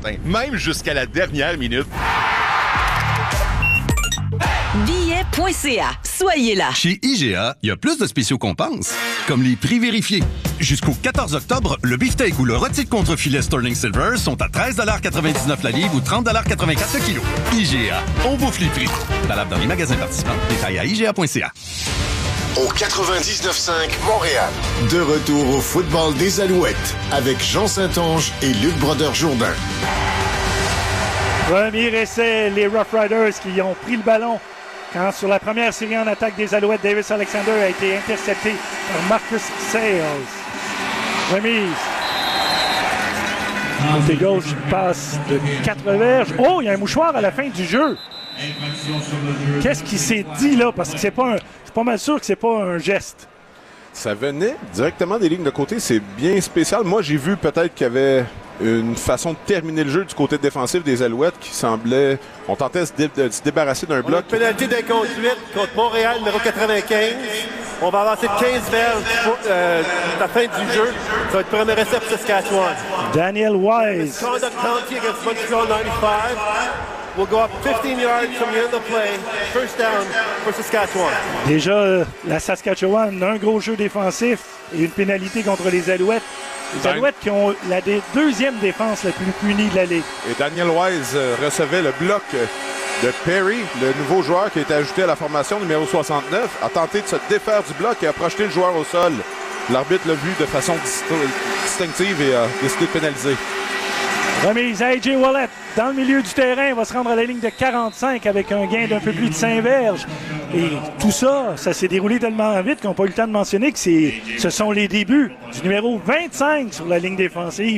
certain. Même jusqu'à la dernière minute. Billets.ca. Soyez là. Chez IGA, il y a plus de spéciaux qu'on pense. Comme les prix vérifiés. Jusqu'au 14 octobre, le beefsteak ou le rôti de contre-filet Sterling Silver sont à 13,99 la livre ou 30,84 le kilo. IGA, on bouffe les prix. Valable dans les magasins participants. Détails à IGA.ca. Au 99.5 Montréal. De retour au football des Alouettes avec Jean Saint-Onge et Luc Brodeur-Jourdain. Premier essai, les Rough Riders qui ont pris le ballon quand sur la première série en attaque des Alouettes, Davis Alexander a été intercepté par Marcus Sayles. Remise. Côté gauche, passe de 4 verges. Oh, il y a un mouchoir à la fin du jeu. Qu'est-ce qui s'est dit là? Parce que c'est pas mal sûr que c'est pas un geste. Ça venait directement des lignes de côté. C'est bien spécial. Moi, j'ai vu peut-être qu'il y avait une façon de terminer le jeu du côté défensif des Alouettes qui semblait... On tentait de se débarrasser d'un bloc. Une pénalité d'inconduite contre Montréal, numéro 95. On va avancer de 15 verges pour la fin du jeu. Ça va être premier essai pour Saskatchewan. Daniel Wise. Conduct penalty against Montreal 95. We'll go up 15 yards from the end of play. First down for Saskatchewan. Déjà, la Saskatchewan a un gros jeu défensif et une pénalité contre les Alouettes. Les Alouettes qui ont la deuxième défense la plus punie de la Ligue. Et Daniel Wise recevait le bloc de Perry, le nouveau joueur qui a été ajouté à la formation numéro 69, a tenté de se défaire du bloc et a projeté le joueur au sol. L'arbitre l'a vu de façon distinctive et a décidé de pénaliser. Remise à A.J. Ouellet dans le milieu du terrain. Il va se rendre à la ligne de 45 avec un gain d'un peu plus de 5 verges. Et tout ça, ça s'est déroulé tellement vite qu'on n'a pas eu le temps de mentionner que ce sont les débuts du numéro 25 sur la ligne défensive.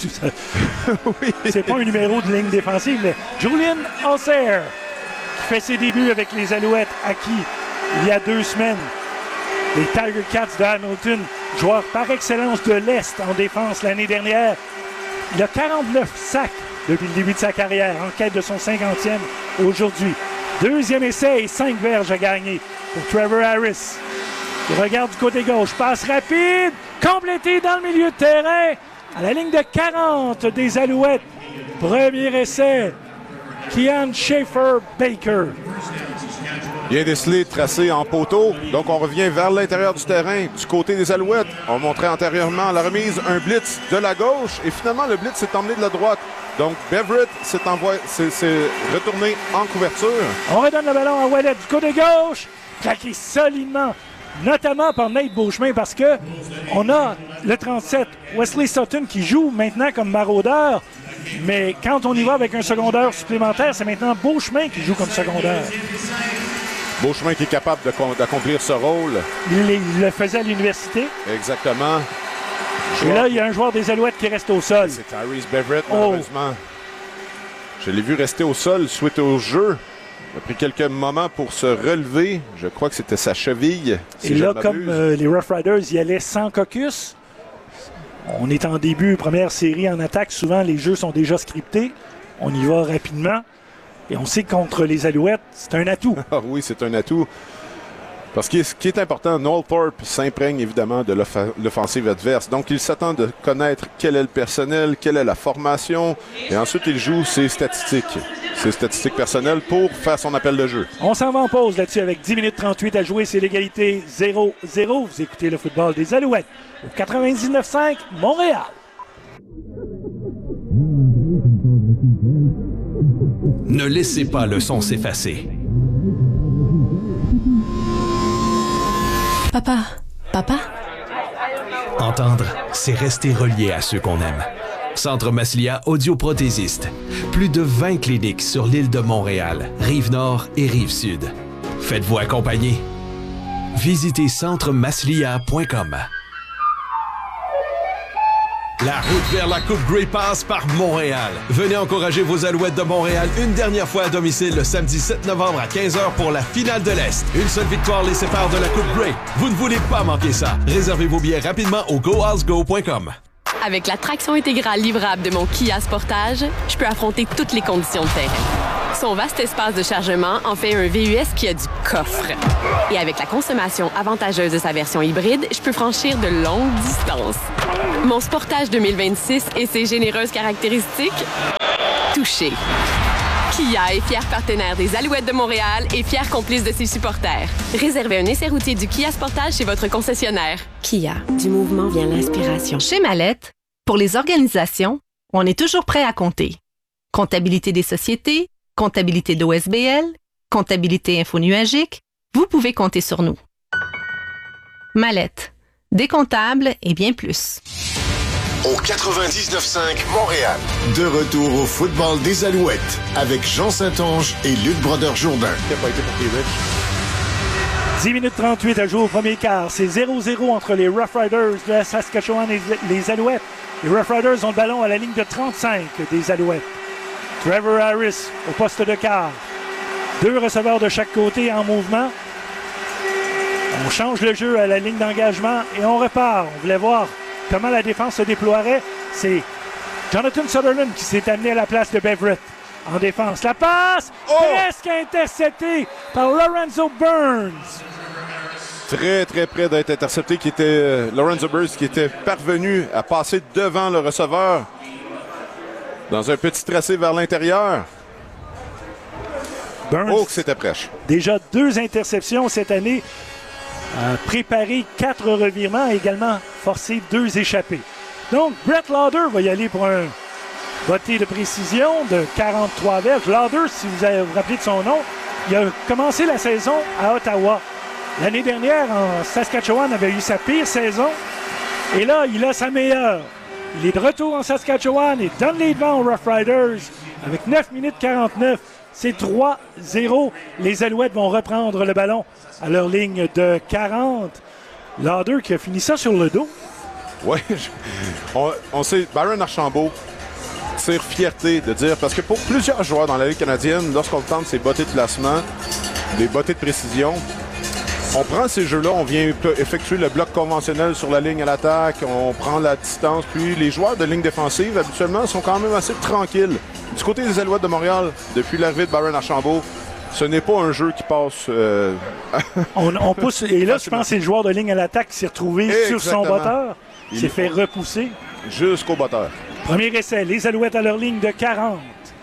Oui. C'est pas un numéro de ligne défensive, mais Julian Alcer qui fait ses débuts avec les Alouettes acquis il y a 2 semaines. Les Tiger Cats de Hamilton, joueur par excellence de l'Est en défense l'année dernière. Il a 49 sacs depuis le début de sa carrière, en quête de son 50e aujourd'hui. Deuxième essai et 5 verges à gagner pour Trevor Harris. Il regarde du côté gauche, passe rapide, complété dans le milieu de terrain, à la ligne de 40 des Alouettes. Premier essai, Kian Schaefer-Baker. Bien décelé, tracé en poteau. Donc, on revient vers l'intérieur du terrain. Du côté des Alouettes, on montrait antérieurement la remise, un blitz de la gauche. Et finalement, le blitz s'est emmené de la droite. Donc, Beverett s'est retourné en couverture. On redonne le ballon à Ouellet du côté gauche. Claqué solidement, notamment par Nate Beauchemin, parce que on a le 37, Wesley Sutton, qui joue maintenant comme maraudeur. Mais quand on y va avec un secondaire supplémentaire, c'est maintenant Beauchemin qui joue comme secondaire. Beauchemin qui est capable d'accomplir ce rôle. Il le faisait à l'université. Exactement. Et là, il y a un joueur des Alouettes qui reste au sol. C'est Tyrese Beverett, malheureusement. Je l'ai vu rester au sol suite au jeu. Il a pris quelques moments pour se relever. Je crois que c'était sa cheville. Et là, comme les Rough Riders y allaient sans caucus, on est en début, première série en attaque. Souvent, les jeux sont déjà scriptés. On y va rapidement. Et on sait que contre les Alouettes, c'est un atout. Ah oui, c'est un atout. Parce que ce qui est important, Noel Thorpe s'imprègne évidemment de l'offensive adverse. Donc, il s'attend de connaître quel est le personnel, quelle est la formation. Et ensuite, il joue ses statistiques personnelles pour faire son appel de jeu. On s'en va en pause là-dessus avec 10 minutes 38 à jouer. C'est l'égalité 0-0. Vous écoutez le football des Alouettes au 99.5 Montréal. Ne laissez pas le son s'effacer. Papa? Entendre, c'est rester relié à ceux qu'on aime. Centre Massilia audioprothésiste. Plus de 20 cliniques sur l'île de Montréal, Rive-Nord et Rive-Sud. Faites-vous accompagner. Visitez centremaslia.com. La route vers la Coupe Grey passe par Montréal. Venez encourager vos Alouettes de Montréal une dernière fois à domicile le samedi 7 novembre à 15h pour la finale de l'Est. Une seule victoire les sépare de la Coupe Grey. Vous ne voulez pas manquer ça. Réservez vos billets rapidement au goalsgo.com. Avec la traction intégrale livrable de mon Kia Sportage, je peux affronter toutes les conditions de terrain. Son vaste espace de chargement en fait un VUS qui a du coffre. Et avec la consommation avantageuse de sa version hybride, je peux franchir de longues distances. Mon Sportage 2026 et ses généreuses caractéristiques, touché. Kia est fier partenaire des Alouettes de Montréal et fier complice de ses supporters. Réservez un essai routier du Kia Sportage chez votre concessionnaire. Kia, du mouvement vient l'inspiration. Chez Mallette, pour les organisations, on est toujours prêt à compter. Comptabilité des sociétés, comptabilité d'OSBL, comptabilité infonuagique, vous pouvez compter sur nous. Mallette, des comptables et bien plus. Au 99.5 Montréal. De retour au football des Alouettes avec Jean Saint-Onge et Luc Brodeur-Jourdain. 10 minutes 38 à jouer au premier quart. C'est 0-0 entre les Rough Riders de la Saskatchewan et les Alouettes. Les Rough Riders ont le ballon à la ligne de 35 des Alouettes. Trevor Harris au poste de quart. 2 receveurs de chaque côté en mouvement. On change le jeu à la ligne d'engagement et on repart. On voulait voir comment la défense se déploierait. C'est Jonathan Sutherland qui s'est amené à la place de Beverett en défense. La passe presque interceptée par Lorenzo Burns. Très, très près d'être intercepté, qui était Lorenzo Burns, qui était parvenu à passer devant le receveur dans un petit tracé vers l'intérieur. Burns, que c'était prêche. Déjà 2 interceptions cette année. Préparé 4 revirements et également forcé 2 échappées. Donc, Brett Lauder va y aller pour un botté de précision de 43 verges. Lauder, si vous vous rappelez de son nom, il a commencé la saison à Ottawa. L'année dernière, en Saskatchewan, avait eu sa pire saison. Et là, il a sa meilleure. Il est de retour en Saskatchewan et donne les devants aux Rough Riders avec 9 minutes 49. C'est 3-0. Les Alouettes vont reprendre le ballon à leur ligne de 40. Lauder qui a fini ça sur le dos. Oui, on sait, Byron Archambault tire fierté de dire, parce que pour plusieurs joueurs dans la Ligue canadienne, lorsqu'on tente ces bottées de placement, des bottées de précision, on prend ces jeux-là, on vient effectuer le bloc conventionnel sur la ligne à l'attaque, on prend la distance, puis les joueurs de ligne défensive, habituellement, sont quand même assez tranquilles. Du côté des Alouettes de Montréal, depuis l'arrivée de Byron Archambault, ce n'est pas un jeu qui passe... on pousse, et là, je pense que c'est le joueur de ligne à l'attaque qui s'est retrouvé sur son botteur. Il s'est fait repousser. Jusqu'au botteur. Premier essai, les Alouettes à leur ligne de 40.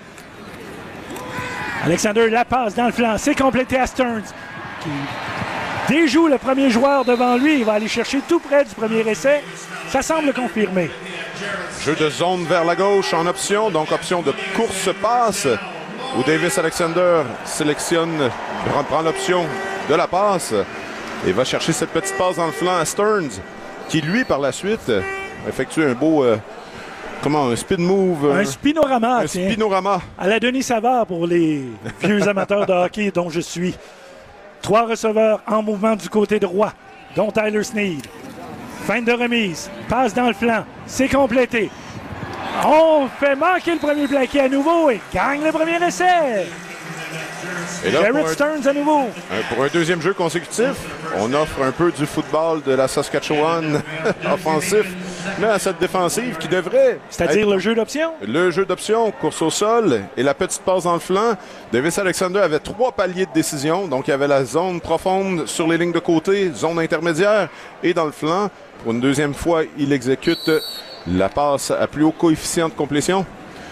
Alexander la passe dans le flanc, c'est complété à Stearns, qui déjoue le premier joueur devant lui. Il va aller chercher tout près du premier essai. Ça semble confirmé. Jeu de zone vers la gauche en option, donc option de course-passe, où Davis Alexander sélectionne, prend l'option de la passe et va chercher cette petite passe dans le flanc à Stearns, qui lui, par la suite, effectue un beau... un spin move? Un spinorama. Un spinorama. À la Denis Savard pour les vieux amateurs de hockey dont je suis. 3 receveurs en mouvement du côté droit, dont Tyler Sneed. Fin de remise, passe dans le flanc, c'est complété. On fait manquer le premier plaqué à nouveau et gagne le premier essai. Garrett Stearns à nouveau. Pour un deuxième jeu consécutif, on offre un peu du football de la Saskatchewan offensif, mais à cette défensive qui devrait... C'est-à-dire le jeu d'option? Le jeu d'option, course au sol et la petite passe dans le flanc. Davis Alexander avait 3 paliers de décision, donc il y avait la zone profonde sur les lignes de côté, zone intermédiaire et dans le flanc. Pour une deuxième fois, il exécute la passe à plus haut coefficient de complétion.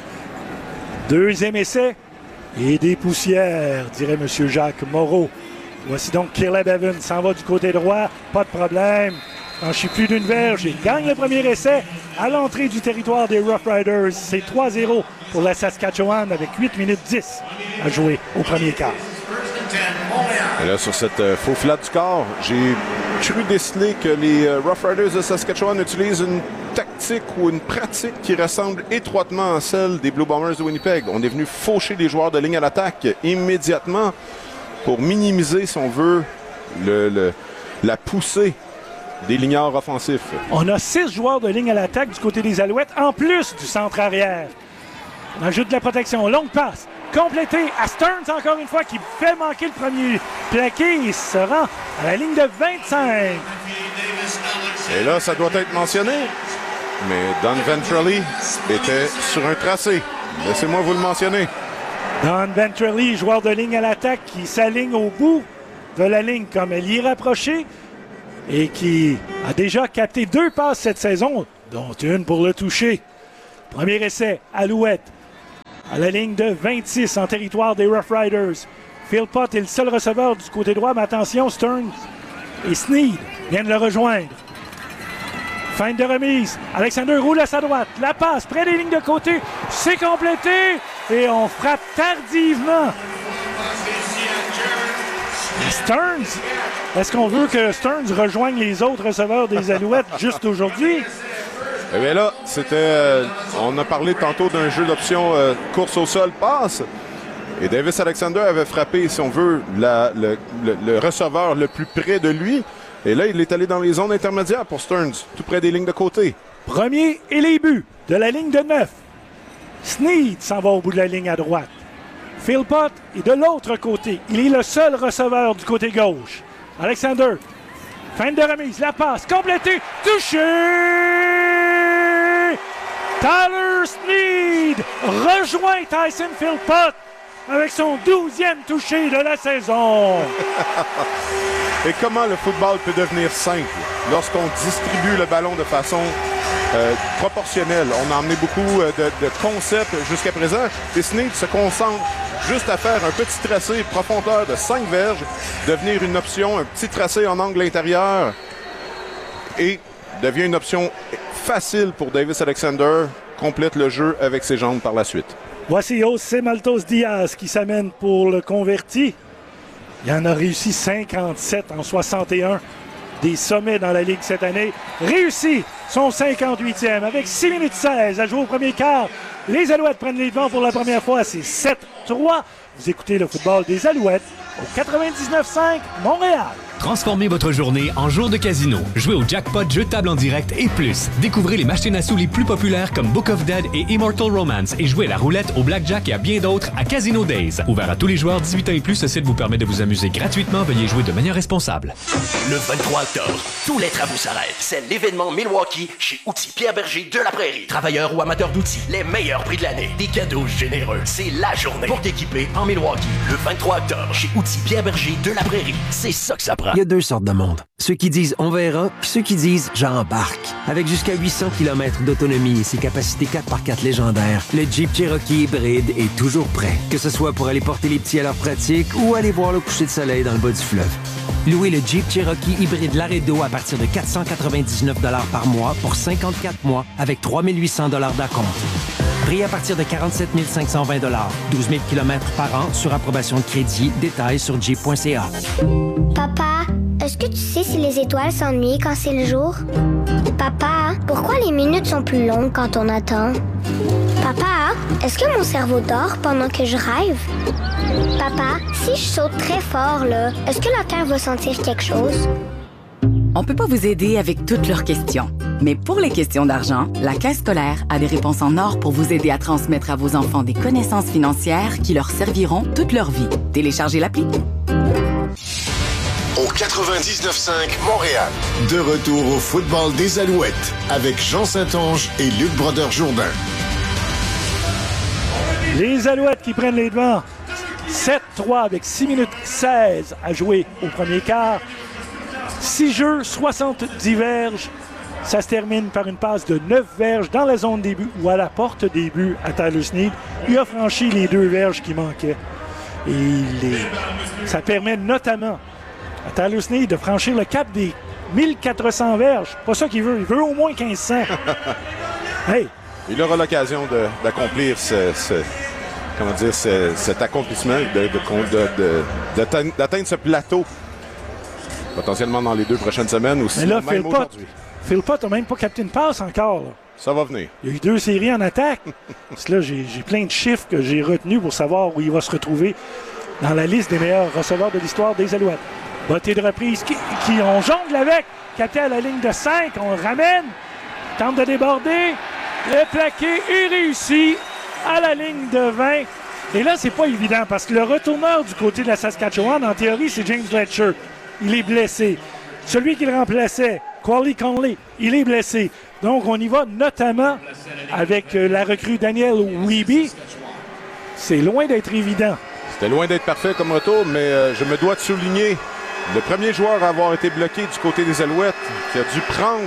Deuxième essai. Et des poussières, dirait M. Jacques Moreau. Voici donc Caleb Evans, s'en va du côté droit, pas de problème. Franchit plus d'une verge et gagne le premier essai à l'entrée du territoire des Rough Riders. C'est 3-0 pour la Saskatchewan avec 8 minutes 10 à jouer au premier quart. Et là, sur cette faux flat du corps, j'ai cru déceler que les Rough Riders de Saskatchewan utilisent une tactique ou une pratique qui ressemble étroitement à celle des Blue Bombers de Winnipeg. On est venu faucher les joueurs de ligne à l'attaque immédiatement pour minimiser, si on veut, la poussée des ligneurs offensifs. On a 6 joueurs de ligne à l'attaque du côté des Alouettes, en plus du centre arrière. On ajoute de la protection, longue passe, complétée à Stearns encore une fois, qui fait manquer le premier plaqué. Il se rend à la ligne de 25. Et là, ça doit être mentionné, mais Don Ventrelli était sur un tracé. Laissez-moi vous le mentionner. Don Ventrelli, joueur de ligne à l'attaque, qui s'aligne au bout de la ligne comme elle y est rapprochée et qui a déjà capté 2 passes cette saison, dont une pour le toucher. Premier essai, Alouette. à la ligne de 26 en territoire des Rough Riders. Philpott est le seul receveur du côté droit, mais attention, Stearns et Sneed viennent le rejoindre. Fin de remise. Alexander roule à sa droite. La passe près des lignes de côté. C'est complété. Et on frappe tardivement. Stearns. Est-ce qu'on veut que Stearns rejoigne les autres receveurs des Alouettes juste aujourd'hui? Eh bien là, c'était... on a parlé tantôt d'un jeu d'option course au sol, passe. Et Davis Alexander avait frappé, si on veut, le receveur le plus près de lui. Et là, il est allé dans les zones intermédiaires pour Stearns, tout près des lignes de côté. Premier et les buts de la ligne de 9. Sneed s'en va au bout de la ligne à droite. Philpott est de l'autre côté. Il est le seul receveur du côté gauche. Alexander, fin de remise, la passe, complétée, touché! Tyler Sneed rejoint Tyson Philpott avec son 12e touché de la saison. Et comment le football peut devenir simple lorsqu'on distribue le ballon de façon proportionnelle. On a emmené beaucoup de concepts jusqu'à présent. Et Sneed se concentre juste à faire un petit tracé profondeur de 5 verges, devenir une option, un petit tracé en angle intérieur et devient une option facile pour Davis Alexander, complète le jeu avec ses jambes par la suite. Voici José Maltos Diaz qui s'amène pour le converti. Il en a réussi 57 en 61 des sommets dans la Ligue cette année. Réussi son 58e avec 6 minutes 16 à jouer au premier quart. Les Alouettes prennent les devants pour la première fois. C'est 7-3. Vous écoutez le football des Alouettes au 99.5 Montréal. Transformez votre journée en jour de casino. Jouez au jackpot, jeux de table en direct et plus. Découvrez les machines à sous les plus populaires comme Book of Dead et Immortal Romance et jouez à la roulette, au blackjack et à bien d'autres à Casino Days. Ouvert à tous les joueurs 18 ans et plus, ce site vous permet de vous amuser gratuitement. Veuillez jouer de manière responsable. Le 23 octobre, tous les travaux s'arrêtent. C'est l'événement Milwaukee chez Outils Pierre Berger de la Prairie. Travailleurs ou amateurs d'outils, les meilleurs prix de l'année. Des cadeaux généreux. C'est la journée pour t'équiper en Milwaukee. Le 23 octobre, chez Outils Pierre Berger de la Prairie. C'est ça que ça prend. Il y a deux sortes de monde. Ceux qui disent « on verra » puis ceux qui disent « j'embarque ». Avec jusqu'à 800 km d'autonomie et ses capacités 4x4 légendaires, le Jeep Cherokee hybride est toujours prêt. Que ce soit pour aller porter les petits à leur pratique ou aller voir le coucher de soleil dans le bas du fleuve. Louez le Jeep Cherokee hybride Laredo à partir de 499 $ par mois pour 54 mois avec 3 800 $ d'acompte. Prix à partir de 47 520 $. 12 000 km par an sur approbation de crédit. Détails sur jeep.ca. Papa, est-ce que tu sais si les étoiles s'ennuient quand c'est le jour? Papa, pourquoi les minutes sont plus longues quand on attend? Papa, est-ce que mon cerveau dort pendant que je rêve? Papa, si je saute très fort, là, est-ce que la Terre va sentir quelque chose? On peut pas vous aider avec toutes leurs questions. Mais pour les questions d'argent, la Caisse scolaire a des réponses en or pour vous aider à transmettre à vos enfants des connaissances financières qui leur serviront toute leur vie. Téléchargez l'appli. Au 99.5 Montréal. De retour au football des Alouettes avec Jean Saint-Onge et Luc Brodeur-Jourdain. Les Alouettes qui prennent les devants. 7-3 avec 6 minutes 16 à jouer au premier quart. 6 jeux, 70 verges. Ça se termine par une passe de 9 verges dans la zone début ou à la porte début à Tyler Sneed. Il a franchi les 2 verges qui manquaient. Et ça permet notamment à Tyler Sneed de franchir le cap des 1400 verges. Pas ça qu'il veut. Il veut au moins 1500. Hey! Il aura l'occasion d'accomplir cet accomplissement, d'atteindre ce plateau potentiellement dans les 2 prochaines semaines ou sinon même aujourd'hui. Philpott n'a même pas capté une passe encore. Là. Ça va venir. Il y a eu 2 séries en attaque. Parce que là, j'ai plein de chiffres que j'ai retenus pour savoir où il va se retrouver dans la liste des meilleurs receveurs de l'histoire des Alouettes. Bottée de reprise on jongle avec. Capté à la ligne de 5. On le ramène. Tente de déborder. Le plaqué est réussi à la ligne de 20. Et là, c'est pas évident parce que le retourneur du côté de la Saskatchewan, en théorie, c'est James Fletcher. Il est blessé. Celui qui le remplaçait, Quali Conley, il est blessé. Donc, on y va notamment avec la recrue Daniel Weeby. C'est loin d'être évident. C'était loin d'être parfait comme retour, mais je me dois de souligner le premier joueur à avoir été bloqué du côté des Alouettes, qui a dû prendre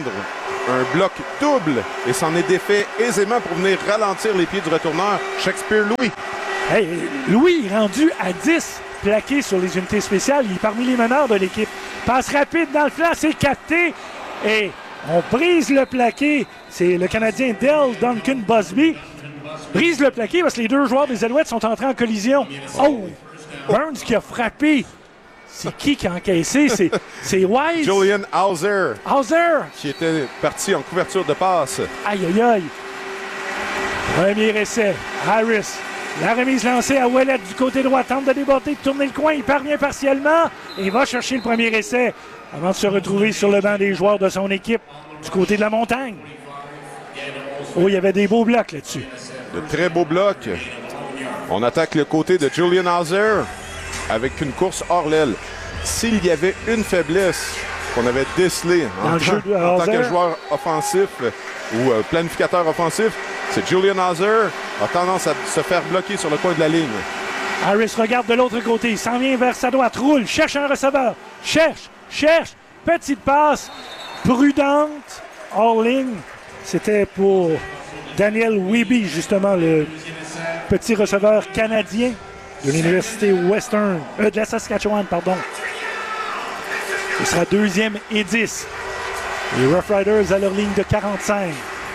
un bloc double et s'en est défait aisément pour venir ralentir les pieds du retourneur, Shakespeare Louis. Hey, Louis, rendu à 10 plaqués sur les unités spéciales, il est parmi les meneurs de l'équipe. Passe rapide dans le flanc, c'est capté et on brise le plaqué. C'est le Canadien Dale Duncan Busby. Brise le plaqué parce que les deux joueurs des Alouettes sont entrés en collision. Oh! Burns qui a frappé. C'est qui a encaissé? C'est Wise. Julian Hauser. Hauser! Qui était parti en couverture de passe. Aïe, aïe, aïe. Premier essai. Harris. La remise lancée à Ouellet du côté droit. Tente de déborder, de tourner le coin. Il parvient partiellement et va chercher le premier essai avant de se retrouver sur le banc des joueurs de son équipe du côté de la montagne. Oh, il y avait des beaux blocs là-dessus. De très beaux blocs. On attaque le côté de Julian Hauser avec une course hors l'aile. S'il y avait une faiblesse qu'on avait décelée en tant que joueur offensif ou planificateur offensif, c'est Julian Hauser a tendance à se faire bloquer sur le coin de la ligne. Harris regarde de l'autre côté, il s'en vient vers sa droite, roule, cherche un receveur, cherche, petite passe, prudente, hors ligne. C'était pour Daniel Wiebe, justement, le petit receveur canadien de l'Université Western, de la Saskatchewan, pardon. Ce sera 2e et 10. Les Rough Riders à leur ligne de 45.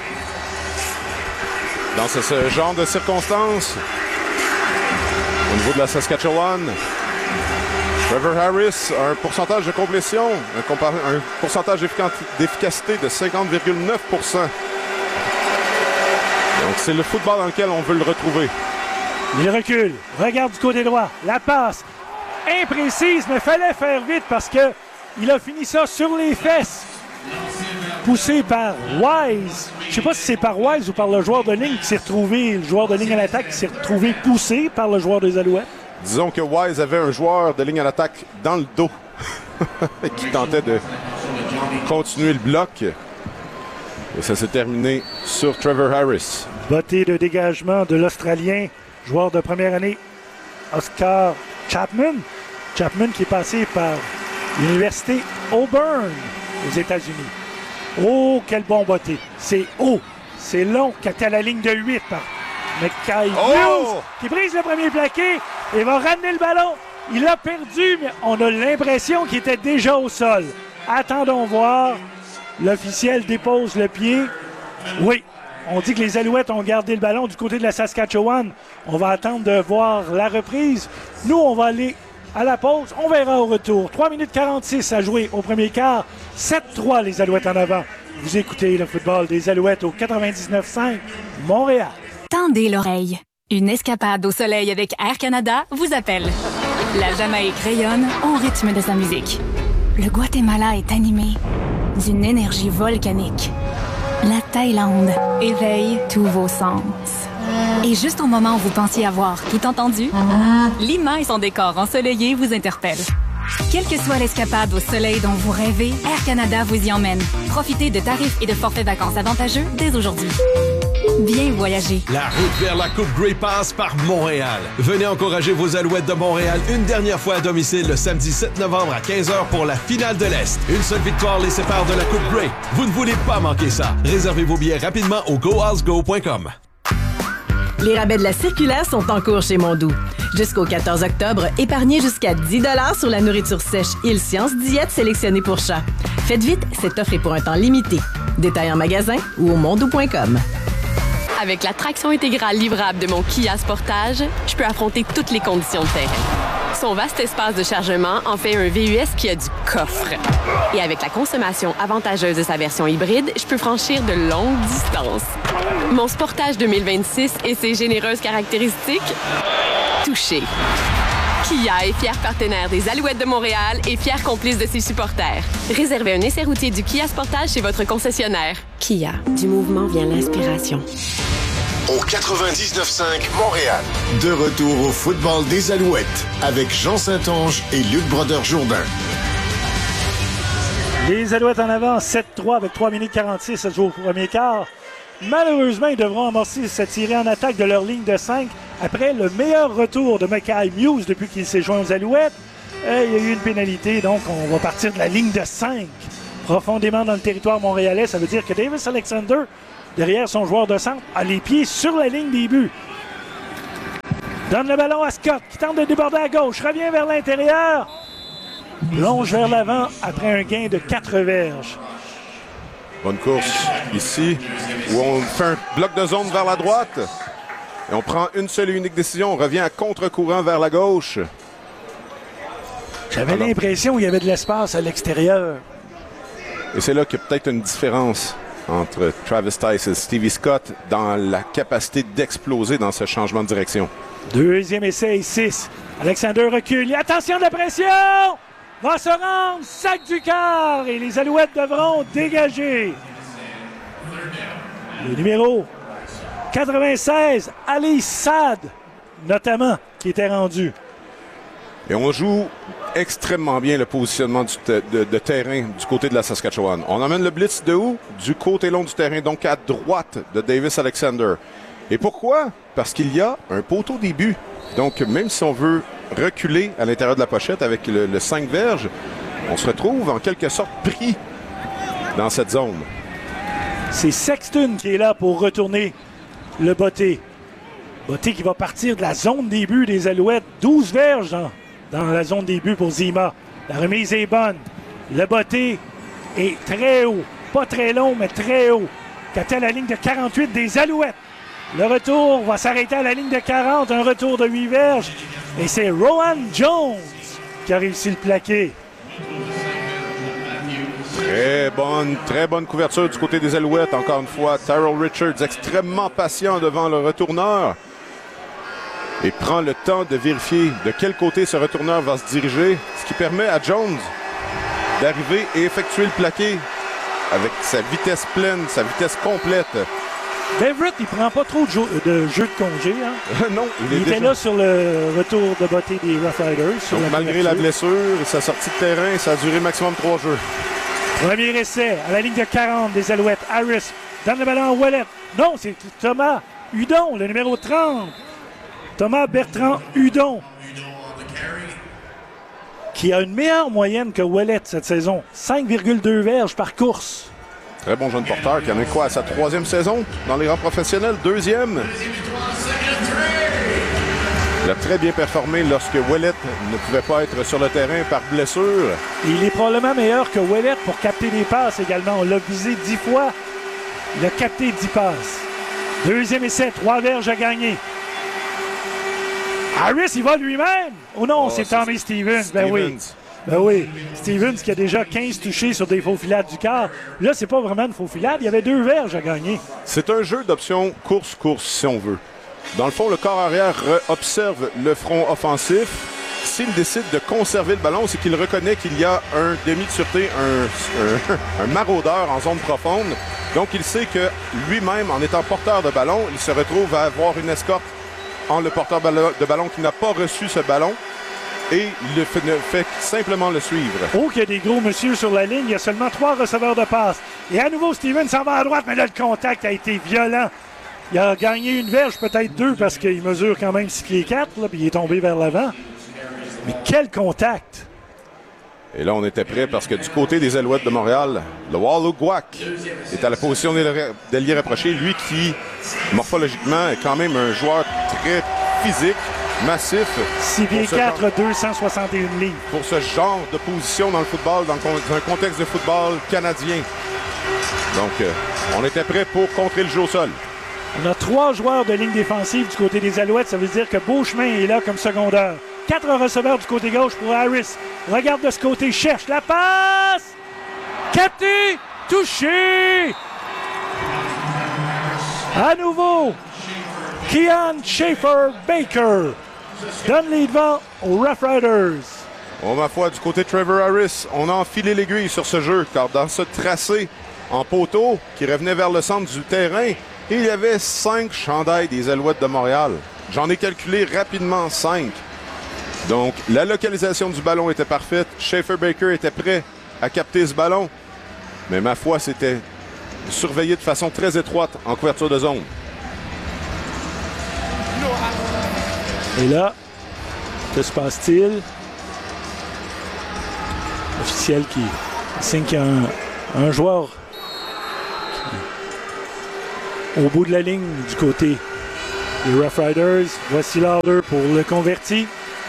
Dans ce genre de circonstances, au niveau de la Saskatchewan, Trevor Harris a un pourcentage de complétion, un pourcentage d'efficacité de 50,9 %. Donc c'est le football dans lequel on veut le retrouver. Il recule, regarde du côté droit, la passe imprécise, mais fallait faire vite parce que il a fini ça sur les fesses. Poussé par Wise. Je ne sais pas si c'est par Wise ou par le joueur de ligne qui s'est retrouvé, le joueur de ligne à l'attaque qui s'est retrouvé poussé par le joueur des Alouettes. Disons que Wise avait un joueur de ligne à l'attaque dans le dos qui tentait de continuer le bloc. Et ça s'est terminé sur Trevor Harris. Botté de dégagement de l'Australien, joueur de première année, Oscar Chapman. Chapman qui est passé par l'Université Auburn aux États-Unis. Oh, quel bon botté. C'est haut, c'est long, qui était à la ligne de 8 par Mackay Hughes, qui brise le premier plaqué et va ramener le ballon. Il a perdu, mais on a l'impression qu'il était déjà au sol. Attendons voir. L'officiel dépose le pied. Oui, on dit que les Alouettes ont gardé le ballon du côté de la Saskatchewan. On va attendre de voir la reprise. Nous, on va aller à la pause. On verra au retour. 3 minutes 46 à jouer au premier quart. 7-3 les Alouettes en avant. Vous écoutez le football des Alouettes au 99.5 Montréal. Tendez l'oreille. Une escapade au soleil avec Air Canada vous appelle. La Jamaïque rayonne au rythme de sa musique. Le Guatemala est animé d'une énergie volcanique. La Thaïlande éveille tous vos sens. Et juste au moment où vous pensiez avoir tout entendu, Lima et son décor ensoleillé vous interpellent. Quelle que soit l'escapade au soleil dont vous rêvez, Air Canada vous y emmène. Profitez de tarifs et de forfaits vacances avantageux dès aujourd'hui. Bien voyager. La route vers la Coupe Grey passe par Montréal. Venez encourager vos Alouettes de Montréal une dernière fois à domicile le samedi 7 novembre à 15h pour la finale de l'Est. Une seule victoire les sépare de la Coupe Grey. Vous ne voulez pas manquer ça. Réservez vos billets rapidement au gohousego.com. Les rabais de la circulaire sont en cours chez Mondou. Jusqu'au 14 octobre, épargnez jusqu'à 10 $ sur la nourriture sèche Île Science Diète sélectionnée pour chat. Faites vite, cette offre est pour un temps limité. Détail en magasin ou au mondou.com. Avec la traction intégrale livrable de mon Kia Sportage, je peux affronter toutes les conditions de terrain. Son vaste espace de chargement en fait un VUS qui a du coffre. Et avec la consommation avantageuse de sa version hybride, je peux franchir de longues distances. Mon Sportage 2026 et ses généreuses caractéristiques, touché. Kia est fier partenaire des Alouettes de Montréal et fier complice de ses supporters. Réservez un essai routier du Kia Sportage chez votre concessionnaire. Kia, du mouvement vient l'inspiration. Au 99.5 Montréal. De retour au football des Alouettes avec Jean Saint-Onge et Luc Brodeur-Jourdain. Les Alouettes en avant, 7-3 avec 3 minutes 46 à jouer au premier quart. Malheureusement, ils devront amorcer cette tirée en attaque de leur ligne de 5 après le meilleur retour de Mackay Hughes depuis qu'il s'est joint aux Alouettes. Il y a eu une pénalité, donc on va partir de la ligne de 5. profondément dans le territoire montréalais. Ça veut dire que Davis Alexander, derrière son joueur de centre, a les pieds sur la ligne des buts. Donne le ballon à Scott, qui tente de déborder à gauche. Revient vers l'intérieur. Plonge vers l'avant après un gain de 4 verges. Bonne course ici, où on fait un bloc de zone vers la droite. Et on prend une seule et unique décision. On revient à contre-courant vers la gauche. J'avais l'impression qu'il y avait de l'espace à l'extérieur. Et c'est là qu'il y a peut-être une différence entre Travis Tice et Stevie Scott dans la capacité d'exploser dans ce changement de direction. Deuxième essai et 6. Alexander recule. Attention de la pression! Va se rendre, sac du quart! Et les Alouettes devront dégager. Le numéro 96, Ali Saad, notamment, qui était rendu. Et on joue extrêmement bien le positionnement de terrain du côté de la Saskatchewan. On emmène le blitz de où? Du côté long du terrain, donc à droite de Davis Alexander. Et pourquoi? Parce qu'il y a un poteau début. Donc, même si on veut reculer à l'intérieur de la pochette avec le 5 verges, on se retrouve en quelque sorte pris dans cette zone. C'est Sexton qui est là pour retourner le botté. Botté qui va partir de la zone début des Alouettes. 12 verges dans la zone début pour Zima. La remise est bonne. Le botté est très haut. Pas très long, mais très haut. Capté à la ligne de 48 des Alouettes. Le retour va s'arrêter à la ligne de 40. Un retour de 8 verges. Et c'est Rowan Jones qui a réussi le plaqué. Très bonne couverture du côté des Alouettes. Encore une fois, Tyrell Richards extrêmement patient devant le retourneur. Et prend le temps de vérifier de quel côté ce retourneur va se diriger. Ce qui permet à Jones d'arriver et effectuer le plaqué avec sa vitesse pleine, sa vitesse complète. Everett, il prend pas trop de jeu de congé. Hein? Non, il était là sur le retour de beauté des Rough Riders. Donc, malgré la blessure et sa sortie de terrain, ça a duré maximum 3 jeux. Premier essai à la ligne de 40 des Alouettes. Harris donne le ballon à Ouellet. Non, c'est Thomas Hudon, le numéro 30. Thomas Bertrand Hudon, qui a une meilleure moyenne que Ouellet cette saison. 5,2 verges par course. Très bon jeune porteur qui en est quoi à sa 3e saison dans les rangs professionnels, 2e. Il a très bien performé lorsque Ouellet ne pouvait pas être sur le terrain par blessure. Il est probablement meilleur que Ouellet pour capter des passes également. On l'a visé 10 fois. Il a capté 10 passes. Deuxième essai, 3 verges à gagner. Harris, il va lui-même. Oh non, c'est Tommy Stevens. Ben oui, Stevens qui a déjà 15 touchés sur des faux filades du quart. Là, c'est pas vraiment une faux filade. Il y avait 2 verges à gagner. C'est un jeu d'options course-course, si on veut. Dans le fond, le corps arrière observe le front offensif. S'il décide de conserver le ballon, c'est qu'il reconnaît qu'il y a un demi de sûreté, un maraudeur en zone profonde. Donc, il sait que lui-même, en étant porteur de ballon, il se retrouve à avoir une escorte en le porteur de ballon qui n'a pas reçu ce ballon. Et il ne fait simplement le suivre. Oh, qu'il y a des gros monsieur sur la ligne. Il y a seulement 3 receveurs de passe. Et à nouveau, Steven s'en va à droite, mais là, le contact a été violent. Il a gagné une verge, peut-être 2, parce qu'il mesure quand même 6 pieds 4, là, puis il est tombé vers l'avant. Mais quel contact! Et là, on était prêt parce que du côté des Alouettes de Montréal, le Wallo Guac est à la position d'ailier rapproché. Lui qui, morphologiquement, est quand même un joueur très physique, massif. 6 pieds 4, 261 livres. Pour ce genre de position dans le football, dans un contexte de football canadien. Donc, on était prêt pour contrer le jeu au sol. On a 3 joueurs de ligne défensive du côté des Alouettes. Ça veut dire que Beauchemin est là comme secondeur. 4 receveurs du côté gauche pour Harris. Regarde de ce côté, cherche la passe! Capté! Touché! À nouveau, Keon Schaefer-Baker donne les devants aux Rough Riders. Oh, ma foi, du côté de Trevor Harris, on a enfilé l'aiguille sur ce jeu, car dans ce tracé en poteau qui revenait vers le centre du terrain, il y avait 5 chandails des Alouettes de Montréal. J'en ai calculé rapidement 5. Donc, la localisation du ballon était parfaite. Schaefer-Baker était prêt à capter ce ballon. Mais ma foi, c'était surveillé de façon très étroite en couverture de zone. Et là, que se passe-t-il? Officiel qui signe qu'il y a Un joueur au bout de la ligne du côté des Rough Riders. Voici Lauder pour le converti.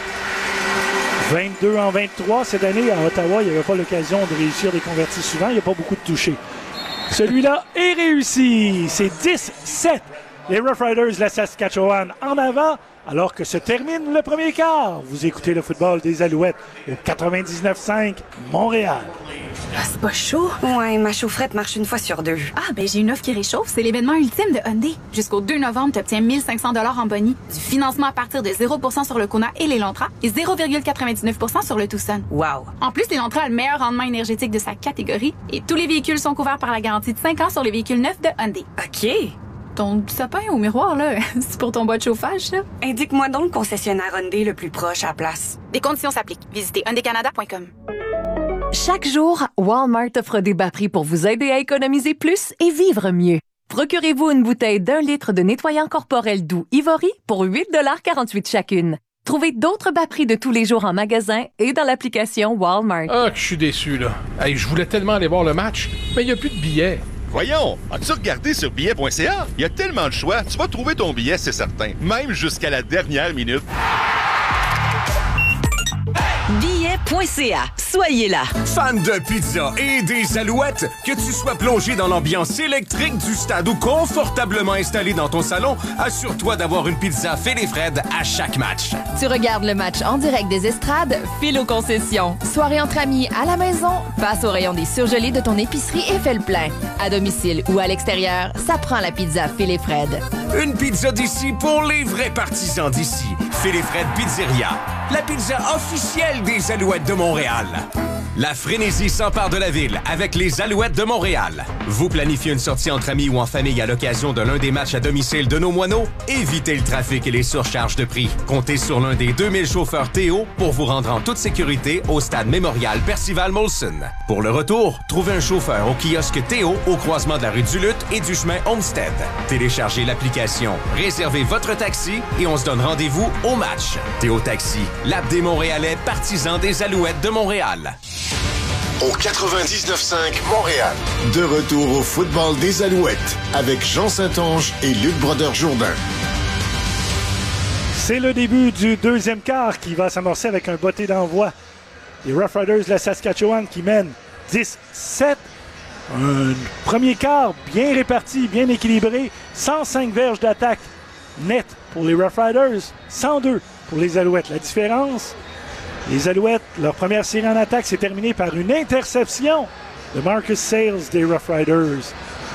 22 en 23 cette année à Ottawa. Il n'y avait pas l'occasion de réussir des convertis souvent. Il n'y a pas beaucoup de touchés. Celui-là est réussi. C'est 10-7. Les Rough Riders de la Saskatchewan en avant alors que se termine le premier quart. Vous écoutez le football des Alouettes au 99.5 Montréal. Ah, c'est pas chaud? Ouais, ma chaufferette marche une fois sur deux. Ah, ben j'ai une offre qui réchauffe. C'est l'événement ultime de Hyundai. Jusqu'au 2 novembre, tu obtiens 1 500 $ en boni, du financement à partir de 0% sur le Kona et l'Elantra et 0,99% sur le Tucson. Wow! En plus, l'Elantra a le meilleur rendement énergétique de sa catégorie et tous les véhicules sont couverts par la garantie de 5 ans sur les véhicules neufs de Hyundai. OK. Ton sapin au miroir, là, c'est pour ton bois de chauffage, ça? Indique-moi donc le concessionnaire Hyundai le plus proche à la place. Les conditions s'appliquent. Visitez hyundaicanada.com. Chaque jour, Walmart offre des bas prix pour vous aider à économiser plus et vivre mieux. Procurez-vous une bouteille d'1 litre de nettoyant corporel doux Ivory pour 8,48 $ chacune. Trouvez d'autres bas prix de tous les jours en magasin et dans l'application Walmart. Ah, que je suis déçu, là. Hey, je voulais tellement aller voir le match, mais il n'y a plus de billets. Voyons, as-tu regardé sur billet.ca? Il y a tellement de choix, tu vas trouver ton billet, c'est certain. Même jusqu'à la dernière minute. Billet.ca. Soyez là. Fan de pizza et des Alouettes, que tu sois plongé dans l'ambiance électrique du stade ou confortablement installé dans ton salon, assure-toi d'avoir une pizza Phil et Fred à chaque match. Tu regardes le match en direct des estrades, file aux concessions. Soirée entre amis à la maison, passe au rayon des surgelés de ton épicerie et fais le plein. À domicile ou à l'extérieur, ça prend la pizza Phil et Fred. Une pizza d'ici pour les vrais partisans d'ici. Phil et Fred Pizzeria, la pizza officielle des Alouettes de Montréal. La frénésie s'empare de la ville avec les Alouettes de Montréal. Vous planifiez une sortie entre amis ou en famille à l'occasion de l'un des matchs à domicile de nos moineaux? Évitez le trafic et les surcharges de prix. Comptez sur l'un des 2000 chauffeurs Théo pour vous rendre en toute sécurité au stade mémorial Percival-Molson. Pour le retour, trouvez un chauffeur au kiosque Théo au croisement de la rue du Lutte et du chemin Homestead. Téléchargez l'application, réservez votre taxi et on se donne rendez-vous au match. Théo Taxi, l'app des Montréalais partisans des Alouettes de Montréal. Au 99.5 Montréal. De retour au football des Alouettes avec Jean Saint-Onge et Luc Brodeur-Jourdain. C'est le début du deuxième quart qui va s'amorcer avec un botté d'envoi. Les Rough Riders de la Saskatchewan qui mènent 10-7. Un premier quart bien réparti, bien équilibré. 105 verges d'attaque net pour les Rough Riders, 102 pour les Alouettes. La différence, les Alouettes, leur première série en attaque s'est terminée par une interception de Marcus Sayles des Rough Riders.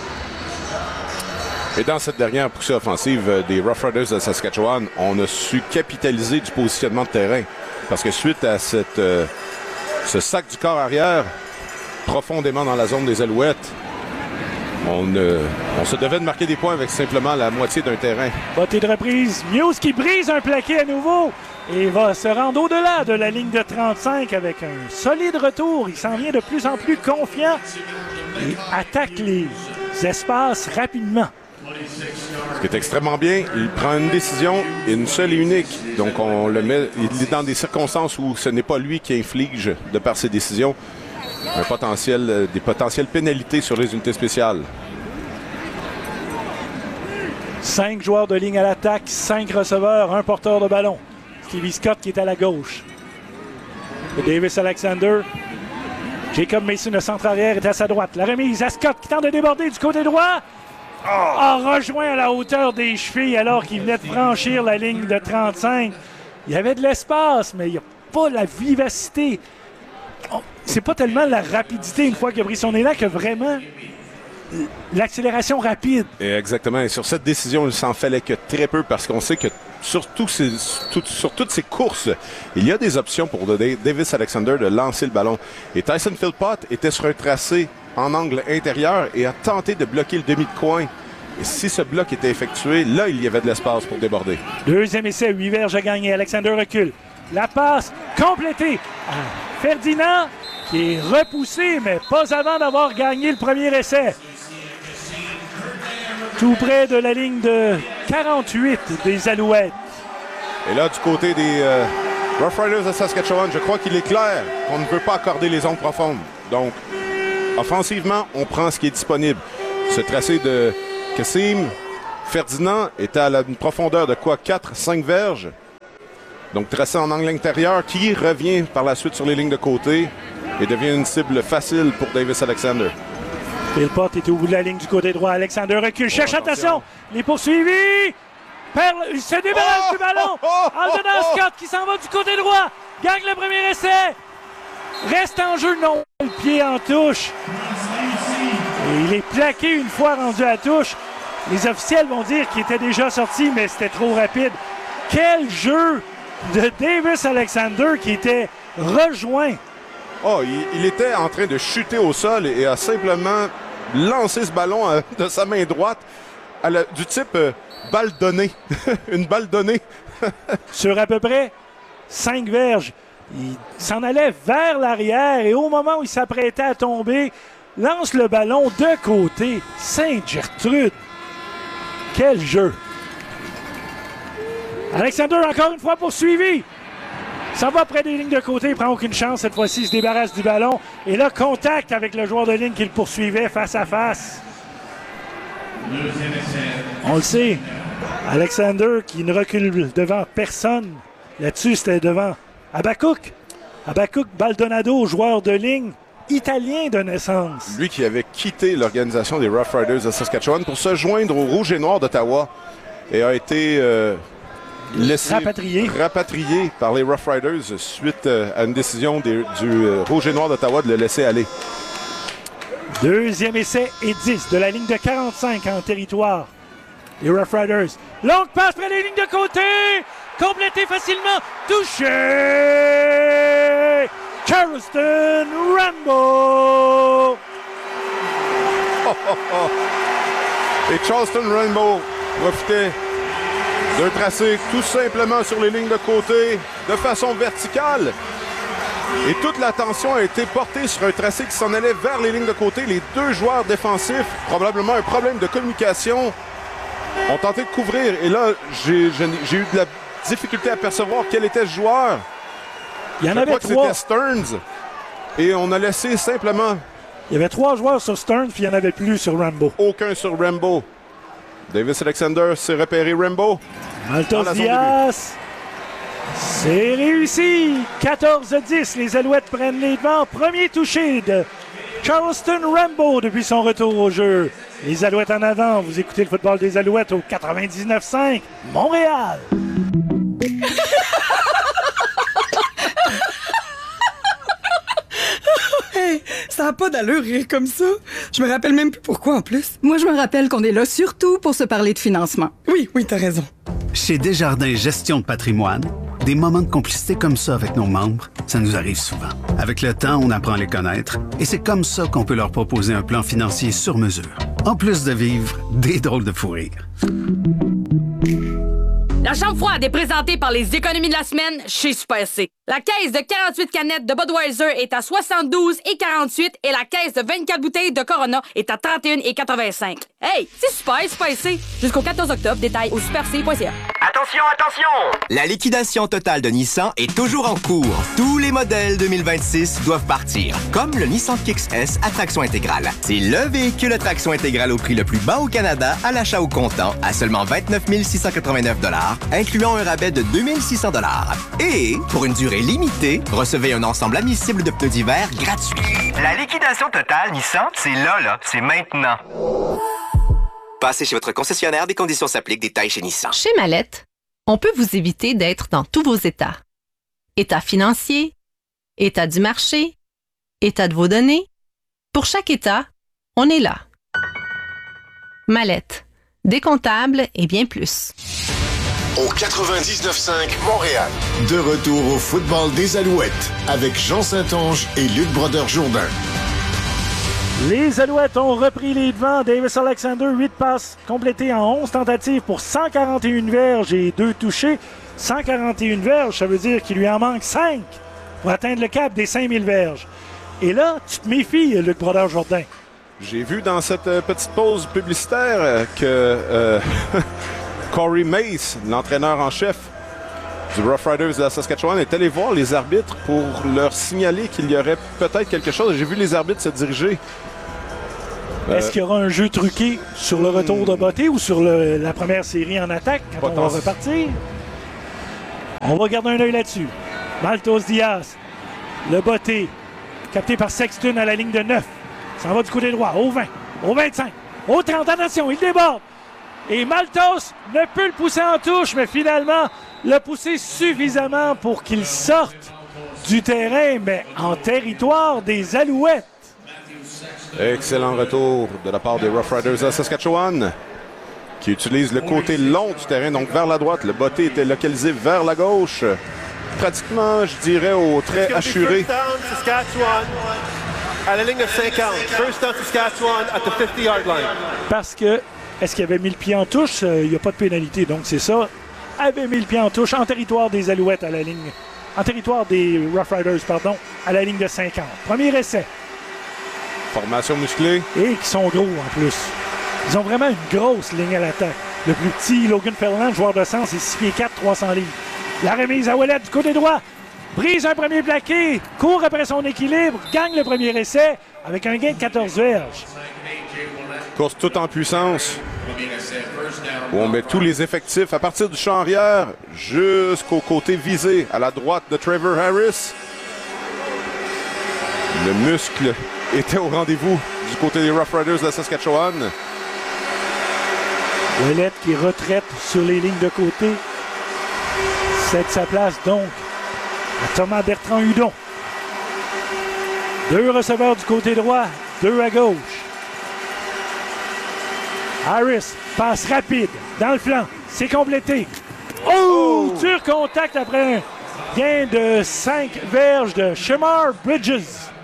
Et dans cette dernière poussée offensive des Rough Riders de Saskatchewan, on a su capitaliser du positionnement de terrain. Parce que suite à ce sac du corps arrière, profondément dans la zone des Alouettes, on se devait de marquer des points avec simplement la moitié d'un terrain. Bottée de reprise, Muse qui brise un plaqué à nouveau et va se rendre au-delà de la ligne de 35 avec un solide retour. Il s'en vient de plus en plus confiant et attaque les espaces rapidement. Ce qui est extrêmement bien, il prend une décision, une seule et unique. Donc on le met, il est dans des circonstances où ce n'est pas lui qui inflige, de par ses décisions, des potentielles pénalités sur les unités spéciales. 5 joueurs de ligne à l'attaque, 5 receveurs, 1 porteur de ballon. Stevie Scott qui est à la gauche. Davis Alexander. Jacob Mason, le centre arrière, est à sa droite. La remise à Scott qui tente de déborder du côté droit. A rejoint à la hauteur des chevilles alors qu'il venait de franchir la ligne de 35. Il y avait de l'espace, mais il n'y a pas la vivacité. C'est pas tellement la rapidité une fois qu'il a pris son élan que vraiment l'accélération rapide. Et exactement. Et sur cette décision, il s'en fallait que très peu parce qu'on sait que sur toutes ces courses, il y a des options pour Davis Alexander de lancer le ballon. Et Tyson Philpott était sur un tracé en angle intérieur et a tenté de bloquer le demi de coin. Et si ce bloc était effectué, là, il y avait de l'espace pour déborder. Deuxième essai, 8 verges à gagner. Alexander recule. La passe complétée à Ferdinand qui est repoussé, mais pas avant d'avoir gagné le premier essai. Tout près de la ligne de 48 des Alouettes. Et là, du côté des Rough Riders de Saskatchewan, je crois qu'il est clair qu'on ne peut pas accorder les zones profondes. Donc, Offensivement, on prend ce qui est disponible. Ce tracé de Kassim Ferdinand est à une profondeur de quoi? 4-5 verges. Donc tracé en angle intérieur qui revient par la suite sur les lignes de côté et devient une cible facile pour Davis Alexander. Philpott est au bout de la ligne du côté droit. Alexander recule, cherche, attention! Les poursuivis! Il se débarrasse du ballon! Aldona Scott qui s'en va du côté droit! Gagne le premier essai! Reste en jeu, non! Le pied en touche. Et il est plaqué une fois rendu à touche. Les officiels vont dire qu'il était déjà sorti, mais c'était trop rapide. Quel jeu de Davis Alexander qui était rejoint. Oh, il était en train de chuter au sol et a simplement lancé ce ballon de sa main droite du type balle donnée. Une balle donnée. Sur à peu près 5 verges. Il s'en allait vers l'arrière et au moment où il s'apprêtait à tomber, lance le ballon de côté. Sainte-Gertrude. Quel jeu. Alexander encore une fois poursuivi. Ça va près des lignes de côté, il prend aucune chance. Cette fois-ci, il se débarrasse du ballon. Et là, contact avec le joueur de ligne qui le poursuivait face à face. On le sait. Alexander qui ne recule devant personne. Là-dessus, c'était devant Habakkuk. Habakkuk Baldonado, joueur de ligne italien de naissance. Lui qui avait quitté l'organisation des Rough Riders de Saskatchewan pour se joindre aux Rouges et Noirs d'Ottawa et a été laissé rapatrié par les Rough Riders suite à une décision du Rouge et Noir d'Ottawa de le laisser aller. Deuxième essai et 10 de la ligne de 45 en territoire. Les Rough Riders. Longue passe près des lignes de côté. Complété facilement. Touché. Charleston Rambo. Et Charleston Rambo profitait d'un tracé tout simplement sur les lignes de côté de façon verticale. Et toute l'attention a été portée sur un tracé qui s'en allait vers les lignes de côté. Les deux joueurs défensifs, probablement un problème de communication, ont tenté de couvrir. Et là, j'ai eu de la difficulté à percevoir quel était ce joueur. Il y en avait crois que trois. c'était Stearns. Et on a laissé simplement... Il y avait 3 joueurs sur Stearns, puis il n'y en avait plus sur Rambo. Aucun sur Rambo. Davis Alexander s'est repéré Rambo. Altos Diaz. C'est réussi. 14-10. Les Alouettes prennent les devants. Premier touché de Charleston Rambo depuis son retour au jeu. Les Alouettes en avant. Vous écoutez le football des Alouettes au 99.5 Montréal. Hey, ça n'a pas d'allure rire comme ça. Je me rappelle même plus pourquoi en plus. Moi, je me rappelle qu'on est là surtout pour se parler de financement. Oui, t'as raison. Chez Desjardins Gestion de patrimoine, des moments de complicité comme ça avec nos membres, ça nous arrive souvent. Avec le temps, on apprend à les connaître et c'est comme ça qu'on peut leur proposer un plan financier sur mesure. En plus de vivre des drôles de fou rire. La chambre froide est présentée par les économies de la semaine chez Super C. La caisse de 48 canettes de Budweiser est à 72,48 et la caisse de 24 bouteilles de Corona est à 31,85. Hey, c'est super C. Jusqu'au 14 octobre, détail au superc.ca. Attention, attention! La liquidation totale de Nissan est toujours en cours. Tous les modèles 2026 doivent partir, comme le Nissan Kicks S à traction intégrale. C'est le véhicule à traction intégrale au prix le plus bas au Canada à l'achat au comptant à seulement 29 689 $, incluant un rabais de 2 600 $. Et, pour une durée limitée, recevez un ensemble admissible de pneus d'hiver gratuit. La liquidation totale Nissan, c'est là, c'est maintenant. Passez chez votre concessionnaire, des conditions s'appliquent, détails chez Nissan. Chez Mallette, on peut vous éviter d'être dans tous vos états. État financier, état du marché, état de vos données. Pour chaque état, on est là. Mallette, décomptable et bien plus. Au 99.5 Montréal. De retour au football des Alouettes avec Jean Saint-Onge et Luc Brodeur-Jourdain. Les Alouettes ont repris les devants. Davis Alexander, 8 passes complétées en 11 tentatives pour 141 verges et 2 touchés. 141 verges, ça veut dire qu'il lui en manque 5 pour atteindre le cap des 5000 verges. Et là, tu te méfies, Luc Brodeur-Jourdain. J'ai vu dans cette petite pause publicitaire que Corey Mace, l'entraîneur en chef du Rough Riders de la Saskatchewan est allé voir les arbitres pour leur signaler qu'il y aurait peut-être quelque chose. J'ai vu les arbitres se diriger. Est-ce qu'il y aura un jeu truqué sur le retour de Botté ou sur la première série en attaque quand on va repartir? On va garder un œil là-dessus. Maltos Diaz, le Botté, capté par Sexton à la ligne de 9. Ça va du côté droit, au 20, au 25, au 30. Attention, il déborde. Et Maltos ne peut le pousser en touche, mais finalement, l'a poussé suffisamment pour qu'il sorte du terrain, mais en territoire des Alouettes. Excellent retour de la part des Rough Riders de Saskatchewan qui utilisent le côté long du terrain, donc vers la droite. Le Botté était localisé vers la gauche, pratiquement, je dirais, au trait assuré. First down, Saskatchewan, à la ligne de 50. First down, Saskatchewan, at the 50-yard line. Parce que, est-ce qu'il avait mis le pied en touche? Il n'y a pas de pénalité, donc c'est ça. Avait mis le pied en touche en territoire des Alouettes à la ligne. En territoire des Rough Riders, pardon, à la ligne de 50. Premier essai. Formation musclée. Et qui sont gros en plus. Ils ont vraiment une grosse ligne à l'attaque. Le plus petit, Logan Ferland, joueur de centre, c'est 6 pieds 4, 300 livres. La remise à Ouellet du côté droit. Brise un premier plaqué, court après son équilibre, gagne le premier essai avec un gain de 14 verges. Course toute en puissance. Où on met tous les effectifs à partir du champ arrière jusqu'au côté visé à la droite de Trevor Harris. Le muscle était au rendez-vous du côté des Rough Riders de la Saskatchewan. Ouellet qui retraite sur les lignes de côté. Cède sa place donc à Thomas Bertrand-Hudon. 2 receveurs du côté droit, 2 à gauche. Harris, passe rapide dans le flanc, c'est complété. Oh! Dur contact après un gain de 5 verges de Shamar Bridges.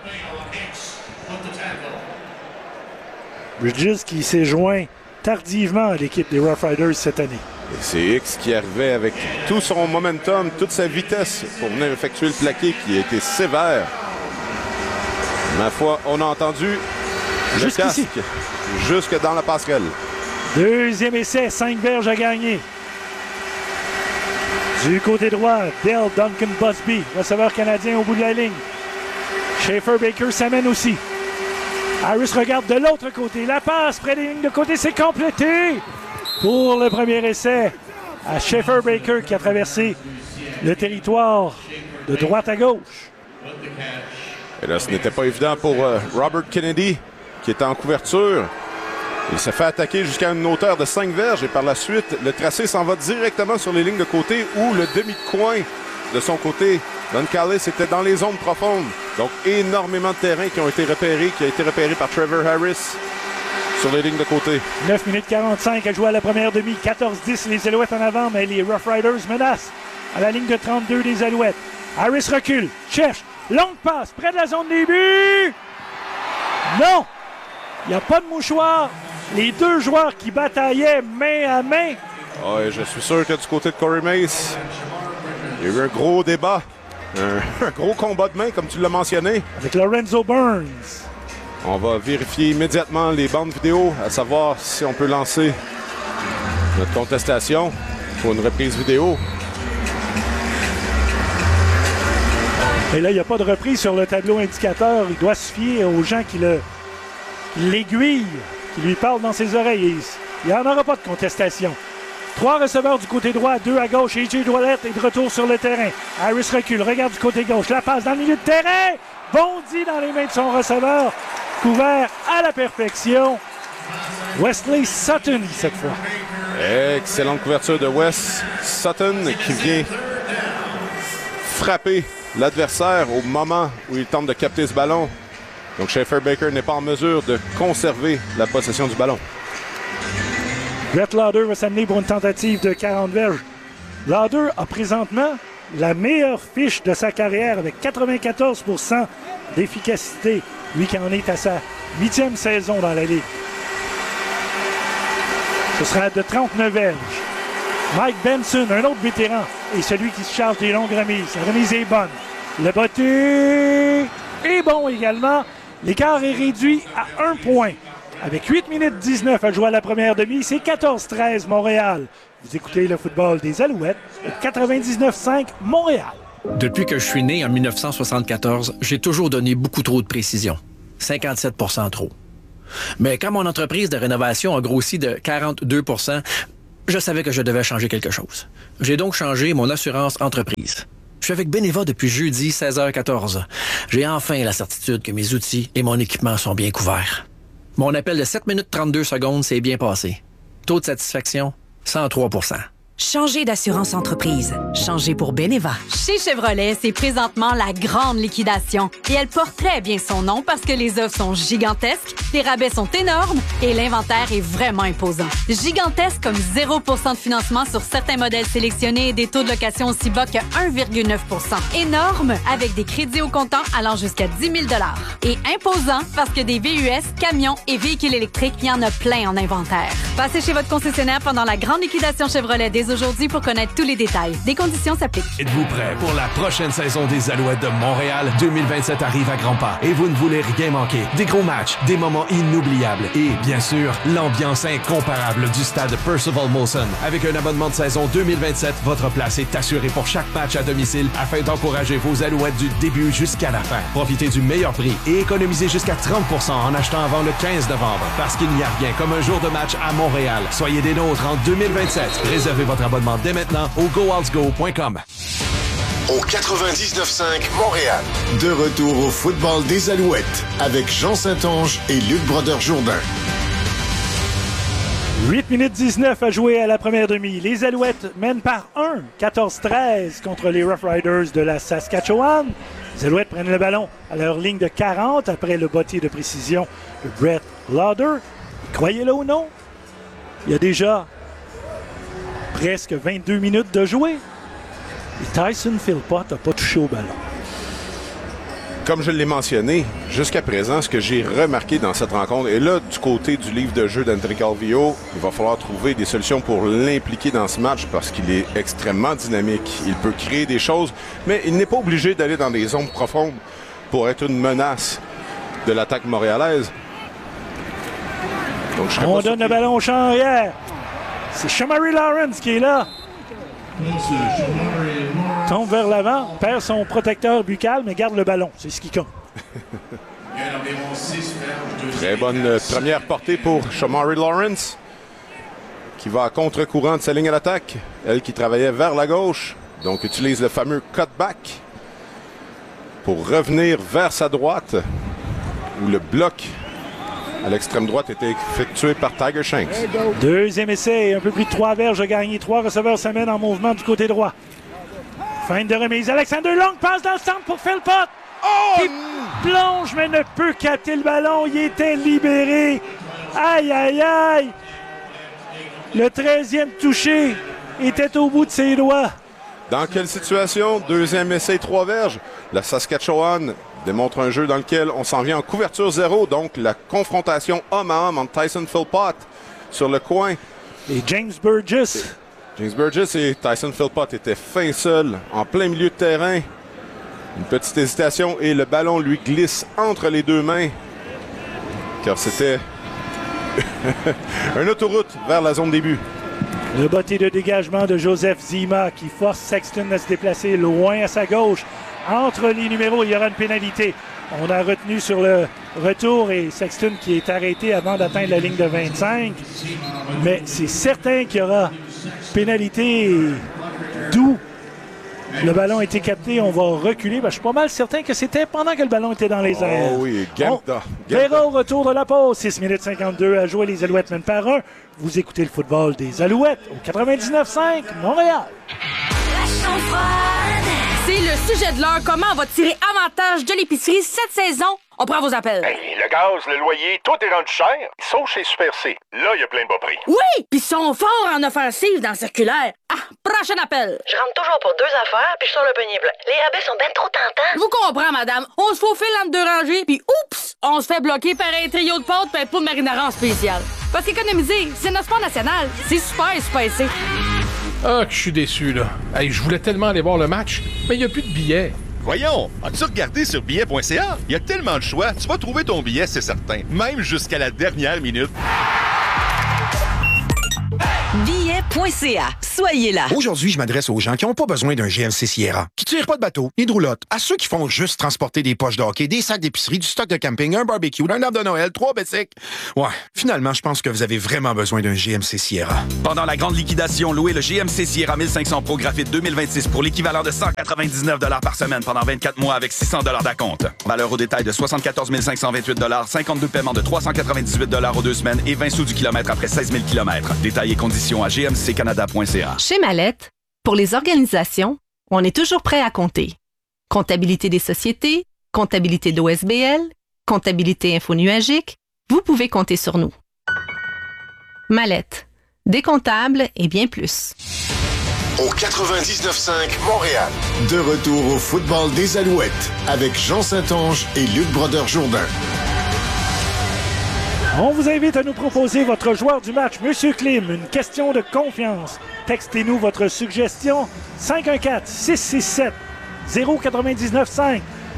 Bridges qui s'est joint tardivement à l'équipe des Rough Riders cette année. Et c'est X qui arrivait avec tout son momentum, toute sa vitesse pour venir effectuer le plaqué qui a été sévère. Ma foi, on a entendu le casque jusque dans la passerelle. Deuxième essai, 5 verges à gagner. Du côté droit, Dale Duncan Busby, receveur canadien au bout de la ligne. Schaefer Baker s'amène aussi. Harris regarde de l'autre côté. La passe près des lignes de côté, c'est complété pour le premier essai à Schaefer Baker qui a traversé le territoire de droite à gauche. Et là, ce n'était pas évident pour Robert Kennedy qui était en couverture. Il s'est fait attaquer jusqu'à une hauteur de 5 verges et par la suite, le tracé s'en va directement sur les lignes de côté où le demi-coin de son côté, Don Callis, était dans les zones profondes. Donc, énormément de terrain qui a été repéré par Trevor Harris sur les lignes de côté. 9 minutes 45 à jouer à la première demi. 14-10, les Alouettes en avant, mais les Rough Riders menacent à la ligne de 32 des Alouettes. Harris recule, cherche, longue passe, près de la zone des buts. Non! Il n'y a pas de mouchoir. Les 2 joueurs qui bataillaient main à main. Ouais, je suis sûr que du côté de Corey Mace, il y a eu un gros débat. Un gros combat de main, comme tu l'as mentionné. Avec Lorenzo Burns. On va vérifier immédiatement les bandes vidéo, à savoir si on peut lancer notre contestation pour une reprise vidéo. Et là, il n'y a pas de reprise sur le tableau indicateur. Il doit se fier aux gens qui l'aiguillent, qui lui parlent dans ses oreilles. Il n'y en aura pas de contestation. 3 receveurs du côté droit, 2 à gauche. AJ Ouellet est de retour sur le terrain. Harris recule, regarde du côté gauche. La passe dans le milieu de terrain. Bondit dans les mains de son receveur. Couvert à la perfection. Wesley Sutton cette fois. Excellente couverture de Wes Sutton qui vient frapper l'adversaire au moment où il tente de capter ce ballon. Donc Schaefer Baker n'est pas en mesure de conserver la possession du ballon. Brett Lauder va s'amener pour une tentative de 40 verges. Lauder a présentement la meilleure fiche de sa carrière avec 94% d'efficacité. Lui qui en est à sa 8e saison dans la Ligue. Ce sera de 39 verges. Mike Benson, un autre vétéran, est celui qui se charge des longues remises. La remise est bonne. Le Botté est bon également. L'écart est réduit à 1 point Avec 8 minutes 19 à jouer à la première demi, c'est 14-13 Montréal. Vous écoutez le football des Alouettes au 99.5 Montréal. Depuis que je suis né en 1974, j'ai toujours donné beaucoup trop de précision. 57% trop. Mais quand mon entreprise de rénovation a grossi de 42 %, je savais que je devais changer quelque chose. J'ai donc changé mon assurance entreprise. Je suis avec Beneva depuis jeudi 16h14. J'ai enfin la certitude que mes outils et mon équipement sont bien couverts. Mon appel de 7 minutes 32 secondes s'est bien passé. Taux de satisfaction, 103 %. Changez d'assurance entreprise. Changez pour Beneva. Chez Chevrolet, c'est présentement la grande liquidation. Et elle porte très bien son nom parce que les offres sont gigantesques, les rabais sont énormes et l'inventaire est vraiment imposant. Gigantesque comme 0% de financement sur certains modèles sélectionnés et des taux de location aussi bas que 1,9 %. Énorme avec des crédits au comptant allant jusqu'à 10 000 $. Et imposant parce que des VUS, camions et véhicules électriques, il y en a plein en inventaire. Passez chez votre concessionnaire pendant la grande liquidation Chevrolet dès aujourd'hui pour connaître tous les détails. Des conditions s'appliquent. Êtes-vous prêts pour la prochaine saison des Alouettes de Montréal? 2027 arrive à grands pas et vous ne voulez rien manquer. Des gros matchs, des moments inoubliables et, bien sûr, l'ambiance incomparable du stade Percival Molson. Avec un abonnement de saison 2027, votre place est assurée pour chaque match à domicile afin d'encourager vos Alouettes du début jusqu'à la fin. Profitez du meilleur prix et économisez jusqu'à 30 % en achetant avant le 15 novembre. Parce qu'il n'y a rien comme un jour de match à Montréal. Soyez des nôtres en 2027. Réservez votre abonnement dès maintenant au goalsgo.com. Au 99.5 Montréal. De retour au football des Alouettes avec Jean Saint-Onge et Luc Brodeur-Jourdain. 8 minutes 19 à jouer à la première demi. Les Alouettes mènent par 1, 14-13 contre les Rough Riders de la Saskatchewan. Les Alouettes prennent le ballon à leur ligne de 40 après le bottier de précision de Brett Lauder. Croyez-le ou non, il y a déjà presque 22 minutes de jouer. Et Tyson Philpott n'a pas touché au ballon. Comme je l'ai mentionné, jusqu'à présent, ce que j'ai remarqué dans cette rencontre, et là, du côté du livre de jeu d'André Calvillo, il va falloir trouver des solutions pour l'impliquer dans ce match parce qu'il est extrêmement dynamique. Il peut créer des choses, mais il n'est pas obligé d'aller dans des zones profondes pour être une menace de l'attaque montréalaise. Donc, on donne le ballon au champ arrière. C'est Shamari Lawrence qui est là. Tombe vers l'avant, perd son protecteur buccal, mais garde le ballon. C'est ce qui compte. Très bonne première portée pour Shamari Lawrence, qui va à contre-courant de sa ligne à l'attaque. Elle qui travaillait vers la gauche, donc utilise le fameux cutback pour revenir vers sa droite, où le bloc à l'extrême droite était effectué par Tiger Shanks. Deuxième essai, un peu plus de 3 verges a gagné. 3 receveurs s'amènent en mouvement du côté droit. Fin de remise. Alexander Long passe dans le centre pour Philpott. Qui plonge mais ne peut capter le ballon. Il était libéré. Aïe, aïe, aïe. Le 13e touché était au bout de ses doigts. Dans quelle situation? Deuxième essai, 3 verges. La Saskatchewan démontre un jeu dans lequel on s'en vient en couverture zéro. Donc, la confrontation homme à homme entre Tyson Philpott sur le coin. Et James Burgess. James Burgess et Tyson Philpott étaient fin seuls, en plein milieu de terrain. Une petite hésitation et le ballon lui glisse entre les deux mains. Car c'était une autoroute vers la zone début. Le botté de dégagement de Joseph Zima qui force Sexton à se déplacer loin à sa gauche. Entre les numéros, il y aura une pénalité. On a retenu sur le retour et Sexton qui est arrêté avant d'atteindre la ligne de 25. Mais c'est certain qu'il y aura pénalité, d'où le ballon a été capté. On va reculer. Je suis pas mal certain que c'était pendant que le ballon était dans les airs. Oh oui, Genta. Verra au retour de la pause. 6 minutes 52 à jouer. Les Alouettes mènent par 1. Vous écoutez le football des Alouettes au 99.5 Montréal. C'est le sujet de l'heure. Comment on va tirer avantage de l'épicerie cette saison? On prend vos appels. Hey, le gaz, le loyer, tout est rendu cher. Sauf chez Super C. Là, il y a plein de bas prix. Oui! Puis ils sont forts en offensive dans le circulaire. Ah, prochain appel. Je rentre toujours pour 2 affaires, puis je sors le panier plein. Les rabais sont ben trop tentants. Je vous comprends, madame. On se faufile entre 2 rangées, puis oups! On se fait bloquer par un trio de pâtes et un pot de marinara en spécial. Parce qu'économiser, c'est notre sport national. C'est super C. Ah, que je suis déçu, là. Hey, je voulais tellement aller voir le match, mais il n'y a plus de billets. Voyons, as-tu regardé sur billet.ca? Il y a tellement de choix, tu vas trouver ton billet, c'est certain. Même jusqu'à la dernière minute. Billet.ca. Soyez là. Aujourd'hui, je m'adresse aux gens qui n'ont pas besoin d'un GMC Sierra, qui tirent pas de bateau, ni de roulotte, à ceux qui font juste transporter des poches de hockey, des sacs d'épicerie, du stock de camping, un barbecue, un arbre de Noël, 3 bicycles. Ouais, finalement, je pense que vous avez vraiment besoin d'un GMC Sierra. Pendant la grande liquidation, louez le GMC Sierra 1500 Pro Graphite 2026 pour l'équivalent de 199 $ par semaine pendant 24 mois avec 600 $ d'acompte. Valeur au détail de 74 528 $, 52 paiements de 398 $ aux 2 semaines et 20 sous du kilomètre après 16 000 km. Détails et conditions à gmccanada.ca. Chez Mallette, pour les organisations, on est toujours prêt à compter. Comptabilité des sociétés, comptabilité d'OSBL, comptabilité infonuagique, vous pouvez compter sur nous. Mallette, des comptables et bien plus. Au 99.5 Montréal. De retour au football des Alouettes avec Jean Saint-Onge et Luc Brodeur-Jourdain. On vous invite à nous proposer votre joueur du match, Monsieur Klim, une question de confiance. Textez-nous votre suggestion 514-667-0995.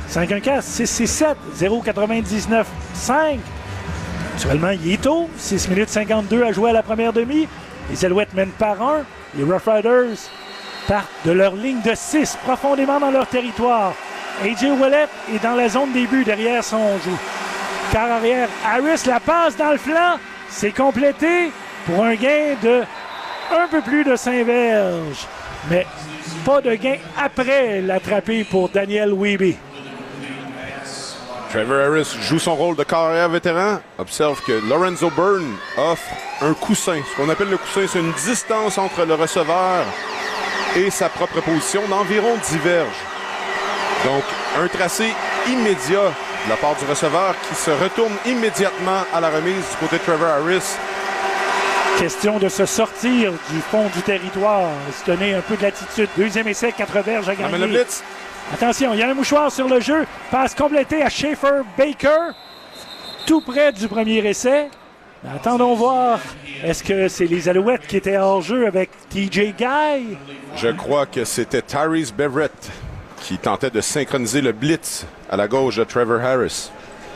514-667-0995. Actuellement, il est tôt, 6 minutes 52 à jouer à la première demi. Les Alouettes mènent par 1. Les Rough Riders partent de leur ligne de 6, profondément dans leur territoire. AJ Ouellet est dans la zone des buts derrière son jeu. Quart arrière, Harris la passe dans le flanc. C'est complété pour un gain de un peu plus de 5 verges. Mais pas de gain après l'attrapé pour Daniel Wiebe. Trevor Harris joue son rôle de carrière vétéran. Observe que Lorenzo Byrne offre un coussin. Ce qu'on appelle le coussin, c'est une distance entre le receveur et sa propre position d'environ 10 verges. Donc, un tracé immédiat de la part du receveur qui se retourne immédiatement à la remise du côté de Trevor Harris. Question de se sortir du fond du territoire, se donner un peu de latitude. Deuxième essai, 4 verges à gagner. Le blitz. Attention, il y a un mouchoir sur le jeu. Passe complétée à Schaefer Baker, tout près du premier essai. Attendons voir. Est-ce que c'est les Alouettes qui étaient hors jeu avec TJ Guy? Je crois que c'était Tyrese Beverett qui tentait de synchroniser le blitz à la gauche de Trevor Harris.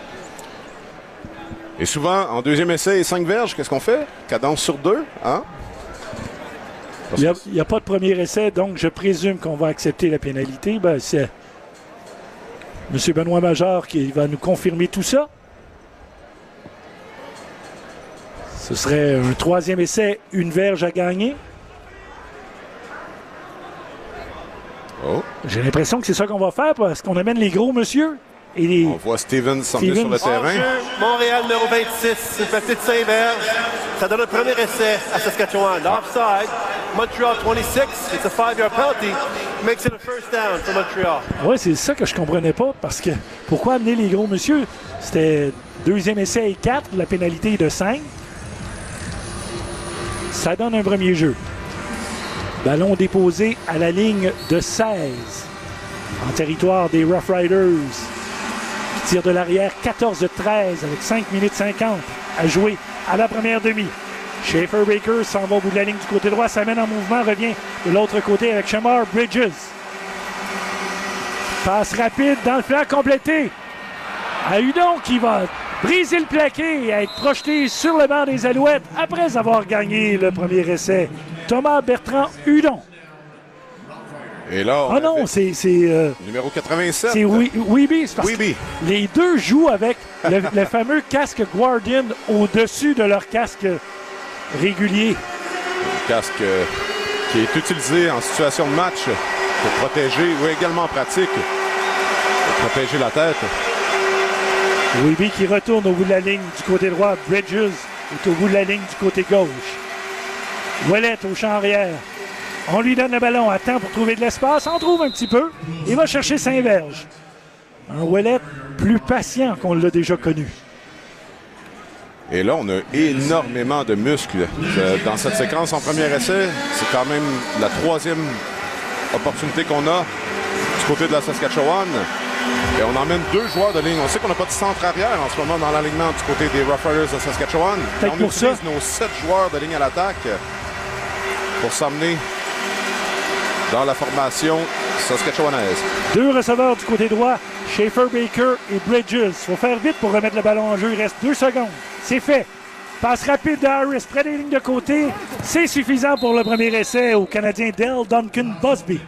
Et souvent, en deuxième essai et 5 verges, qu'est-ce qu'on fait? Cadence sur 2, hein? Il n'y a pas de premier essai, donc je présume qu'on va accepter la pénalité. Ben, c'est M. Benoît Major qui va nous confirmer tout ça. Ce serait un troisième essai, une verge à gagner. Oh. J'ai l'impression que c'est ça qu'on va faire parce qu'on amène les gros monsieur. Et les... On voit Stevens s'emmener sur le terrain. Montréal numéro 26, une petite 5 verges. Ça donne un premier essai à Saskatchewan. Offside. Montreal 26, it's a 5-yard penalty. Makes it a first down for Montreal. Oui, c'est ça que je comprenais pas parce que pourquoi amener les gros monsieur? C'était deuxième essai et 4, la pénalité est de 5. Ça donne un premier jeu. Ballon déposé à la ligne de 16 en territoire des Rough Riders qui tirent de l'arrière 14-13 avec 5 minutes 50 à jouer à la première demi. Schaefer Baker s'en va au bout de la ligne du côté droit, s'amène en mouvement, revient de l'autre côté avec Shamar Bridges. Passe rapide dans le flanc complété à Hudon qui va briser le plaqué et être projeté sur le banc des Alouettes après avoir gagné le premier essai. Thomas Bertrand Hudon. Et là, ah non, c'est numéro 87. C'est Wiebe. Les deux jouent avec le fameux casque Guardian au-dessus de leur casque régulier. Un casque qui est utilisé en situation de match pour protéger, ou également en pratique, pour protéger la tête. Wiebe qui retourne au bout de la ligne du côté droit. Bridges est au bout de la ligne du côté gauche. Ouellet au champ arrière. On lui donne le ballon à temps pour trouver de l'espace. On trouve un petit peu. Il va chercher Saint-Verge. Un Ouellet plus patient qu'on l'a déjà connu. Et là, on a énormément de muscles dans cette séquence. En premier essai, c'est quand même la troisième opportunité qu'on a du côté de la Saskatchewan. Et on emmène 2 joueurs de ligne. On sait qu'on n'a pas de centre arrière en ce moment dans l'alignement du côté des Rough Riders de Saskatchewan. On utilise nos 7 joueurs de ligne à l'attaque pour s'emmener dans la formation saskatchewanaise. 2 receveurs du côté droit, Schaefer, Baker et Bridges. Il faut faire vite pour remettre le ballon en jeu. Il reste 2 secondes. C'est fait. Passe rapide d'Harris près des lignes de côté. C'est suffisant pour le premier essai au Canadien Dale Duncan Busby.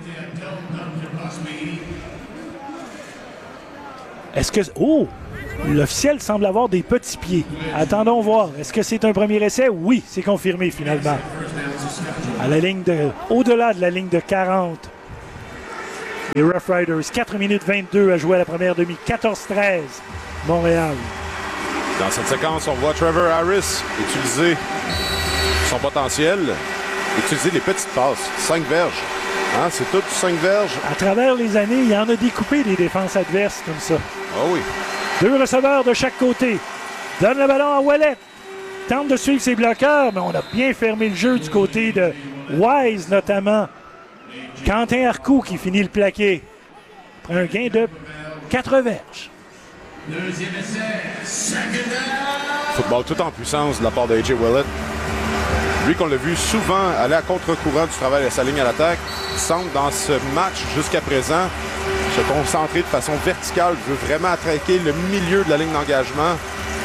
Est-ce que... Oh! L'officiel semble avoir des petits pieds. Attendons voir. Est-ce que c'est un premier essai? Oui, c'est confirmé finalement. À la ligne de... Au-delà de la ligne de 40. Les Rough Riders, 4 minutes 22 à jouer à la première demi. 14-13, Montréal. Dans cette séquence, on voit Trevor Harris utiliser son potentiel, utiliser les petites passes. 5 verges. Hein, c'est tout 5 verges. À travers les années, il y en a découpé des défenses adverses comme ça. Ah oui. 2 receveurs de chaque côté. Donne le ballon à Ouellet. Tente de suivre ses bloqueurs, mais on a bien fermé le jeu du côté de Wise notamment. Quentin Arcou qui finit le plaqué. Prend un gain de 4 verges. Deuxième essai, Football tout en puissance de la part de A.J. Ouellet. Lui qu'on l'a vu souvent aller à contre-courant du travail de sa ligne à l'attaque, semble dans ce match jusqu'à présent se concentrer de façon verticale, veut vraiment attaquer le milieu de la ligne d'engagement.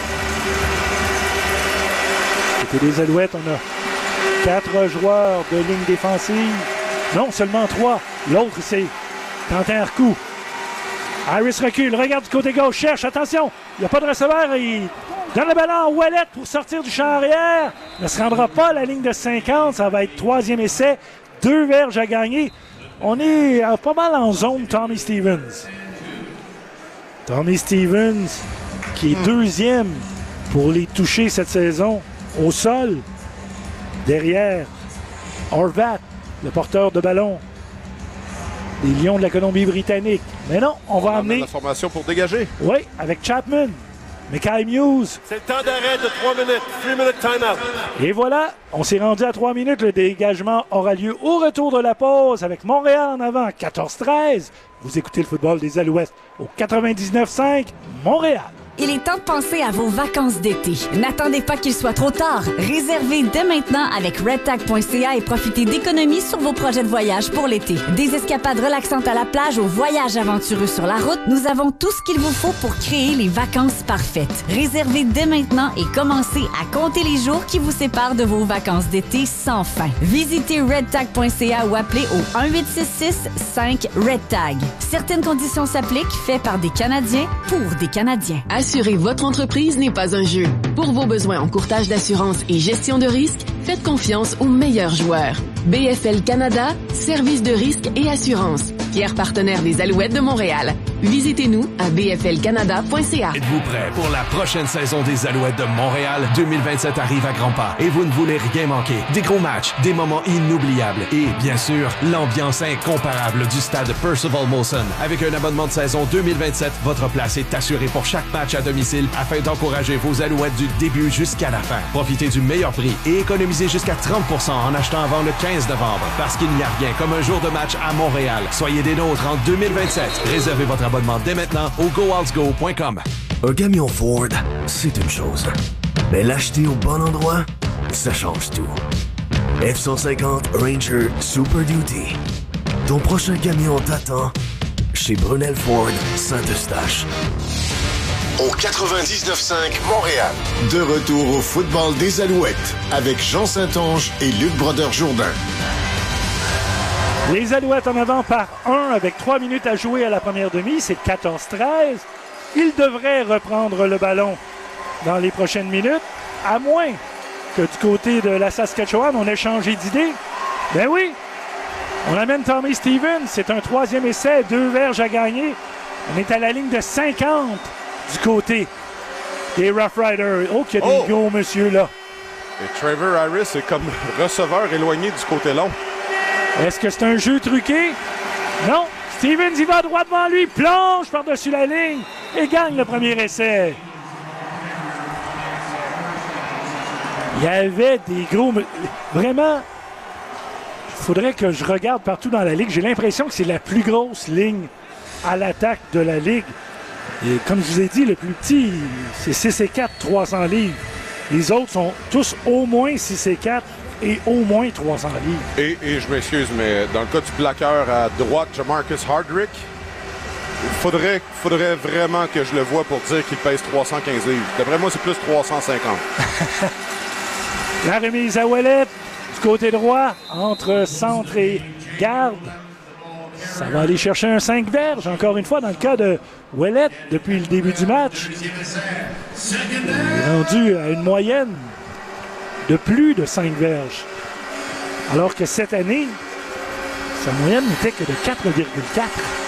Côté des Alouettes, on a 4 joueurs de ligne défensive. Non, seulement 3. L'autre, c'est Quentin Arcou. Harris recule, regarde du côté gauche, cherche, attention, il n'y a pas de receveur, il donne le ballon à Ouellet pour sortir du champ arrière. Il ne se rendra pas à la ligne de 50, ça va être 3e essai, 2 verges à gagner. On est pas mal en zone Tommy Stevens. Tommy Stevens qui est 2e pour les toucher cette saison au sol. Derrière, Horvat, le porteur de ballon des Lions de la Colombie-Britannique. Mais non, on va amener... la formation pour dégager. Oui, avec Chapman. Mikhail Muse. C'est le temps d'arrêt de 3 minutes. 3 minutes time-out. Et voilà, on s'est rendu à 3 minutes. Le dégagement aura lieu au retour de la pause avec Montréal en avant, 14-13. Vous écoutez le football des Alouettes au 99.5 Montréal. Il est temps de penser à vos vacances d'été. N'attendez pas qu'il soit trop tard. Réservez dès maintenant avec redtag.ca et profitez d'économies sur vos projets de voyage pour l'été. Des escapades relaxantes à la plage aux voyages aventureux sur la route, nous avons tout ce qu'il vous faut pour créer les vacances parfaites. Réservez dès maintenant et commencez à compter les jours qui vous séparent de vos vacances d'été sans fin. Visitez redtag.ca ou appelez au 1-866-5-REDTAG. Certaines conditions s'appliquent, fait par des Canadiens pour des Canadiens. Assurer votre entreprise n'est pas un jeu. Pour vos besoins en courtage d'assurance et gestion de risque, faites confiance aux meilleurs joueurs. BFL Canada, service de risque et assurance. Fier partenaire des Alouettes de Montréal. Visitez-nous à bflcanada.ca. Êtes-vous prêts pour la prochaine saison des Alouettes de Montréal? 2027 arrive à grands pas et vous ne voulez rien manquer. Des gros matchs, des moments inoubliables et, bien sûr, l'ambiance incomparable du stade Percival Molson. Avec un abonnement de saison 2027, votre place est assurée pour chaque match à domicile afin d'encourager vos Alouettes du début jusqu'à la fin. Profitez du meilleur prix et économisez jusqu'à 30% en achetant avant le 15 novembre. Parce qu'il n'y a rien comme un jour de match à Montréal. Soyez des nôtres en 2027. Réservez votre abonnement dès maintenant au GoWildsGo.com. Un camion Ford, c'est une chose. Mais l'acheter au bon endroit, ça change tout. F-150 Ranger Super Duty. Ton prochain camion t'attend chez Brunel Ford Saint-Eustache. Au 99.5 Montréal. De retour au football des Alouettes avec Jean Saint-Onge et Luc Brodeur-Jourdain. Les Alouettes en avant par 1 avec 3 minutes à jouer à la première demi. C'est 14-13. Ils devraient reprendre le ballon dans les prochaines minutes, à moins que du côté de la Saskatchewan, on ait changé d'idée. Ben oui, on amène Tommy Stevens. C'est un 3e essai, 2 verges à gagner. On est à la ligne de 50 du côté des Rough Riders. Oh, qu'il y a des gros monsieur là. Et Trevor Harris est comme receveur éloigné du côté long. Est-ce que c'est un jeu truqué? Non. Stevens, il va droit devant lui, plonge par-dessus la ligne et gagne le premier essai. Il y avait des gros... Vraiment, il faudrait que je regarde partout dans la Ligue. J'ai l'impression que c'est la plus grosse ligne à l'attaque de la Ligue. Et comme je vous ai dit, le plus petit, c'est 6 et 4, 300 livres. Les autres sont tous au moins 6 et 4, et au moins 300 livres. Et je m'excuse, mais dans le cas du plaqueur à droite, Jamarcus Hardrick, faudrait vraiment que je le voie pour dire qu'il pèse 315 livres. D'après moi, c'est plus 350. La remise à Ouellet, du côté droit, entre centre et garde. Ça va aller chercher un 5 verges, encore une fois, dans le cas de Ouellet, depuis le début du match. Il est rendu à une moyenne de plus de 5 verges. Alors que cette année, sa moyenne n'était que de 4,4.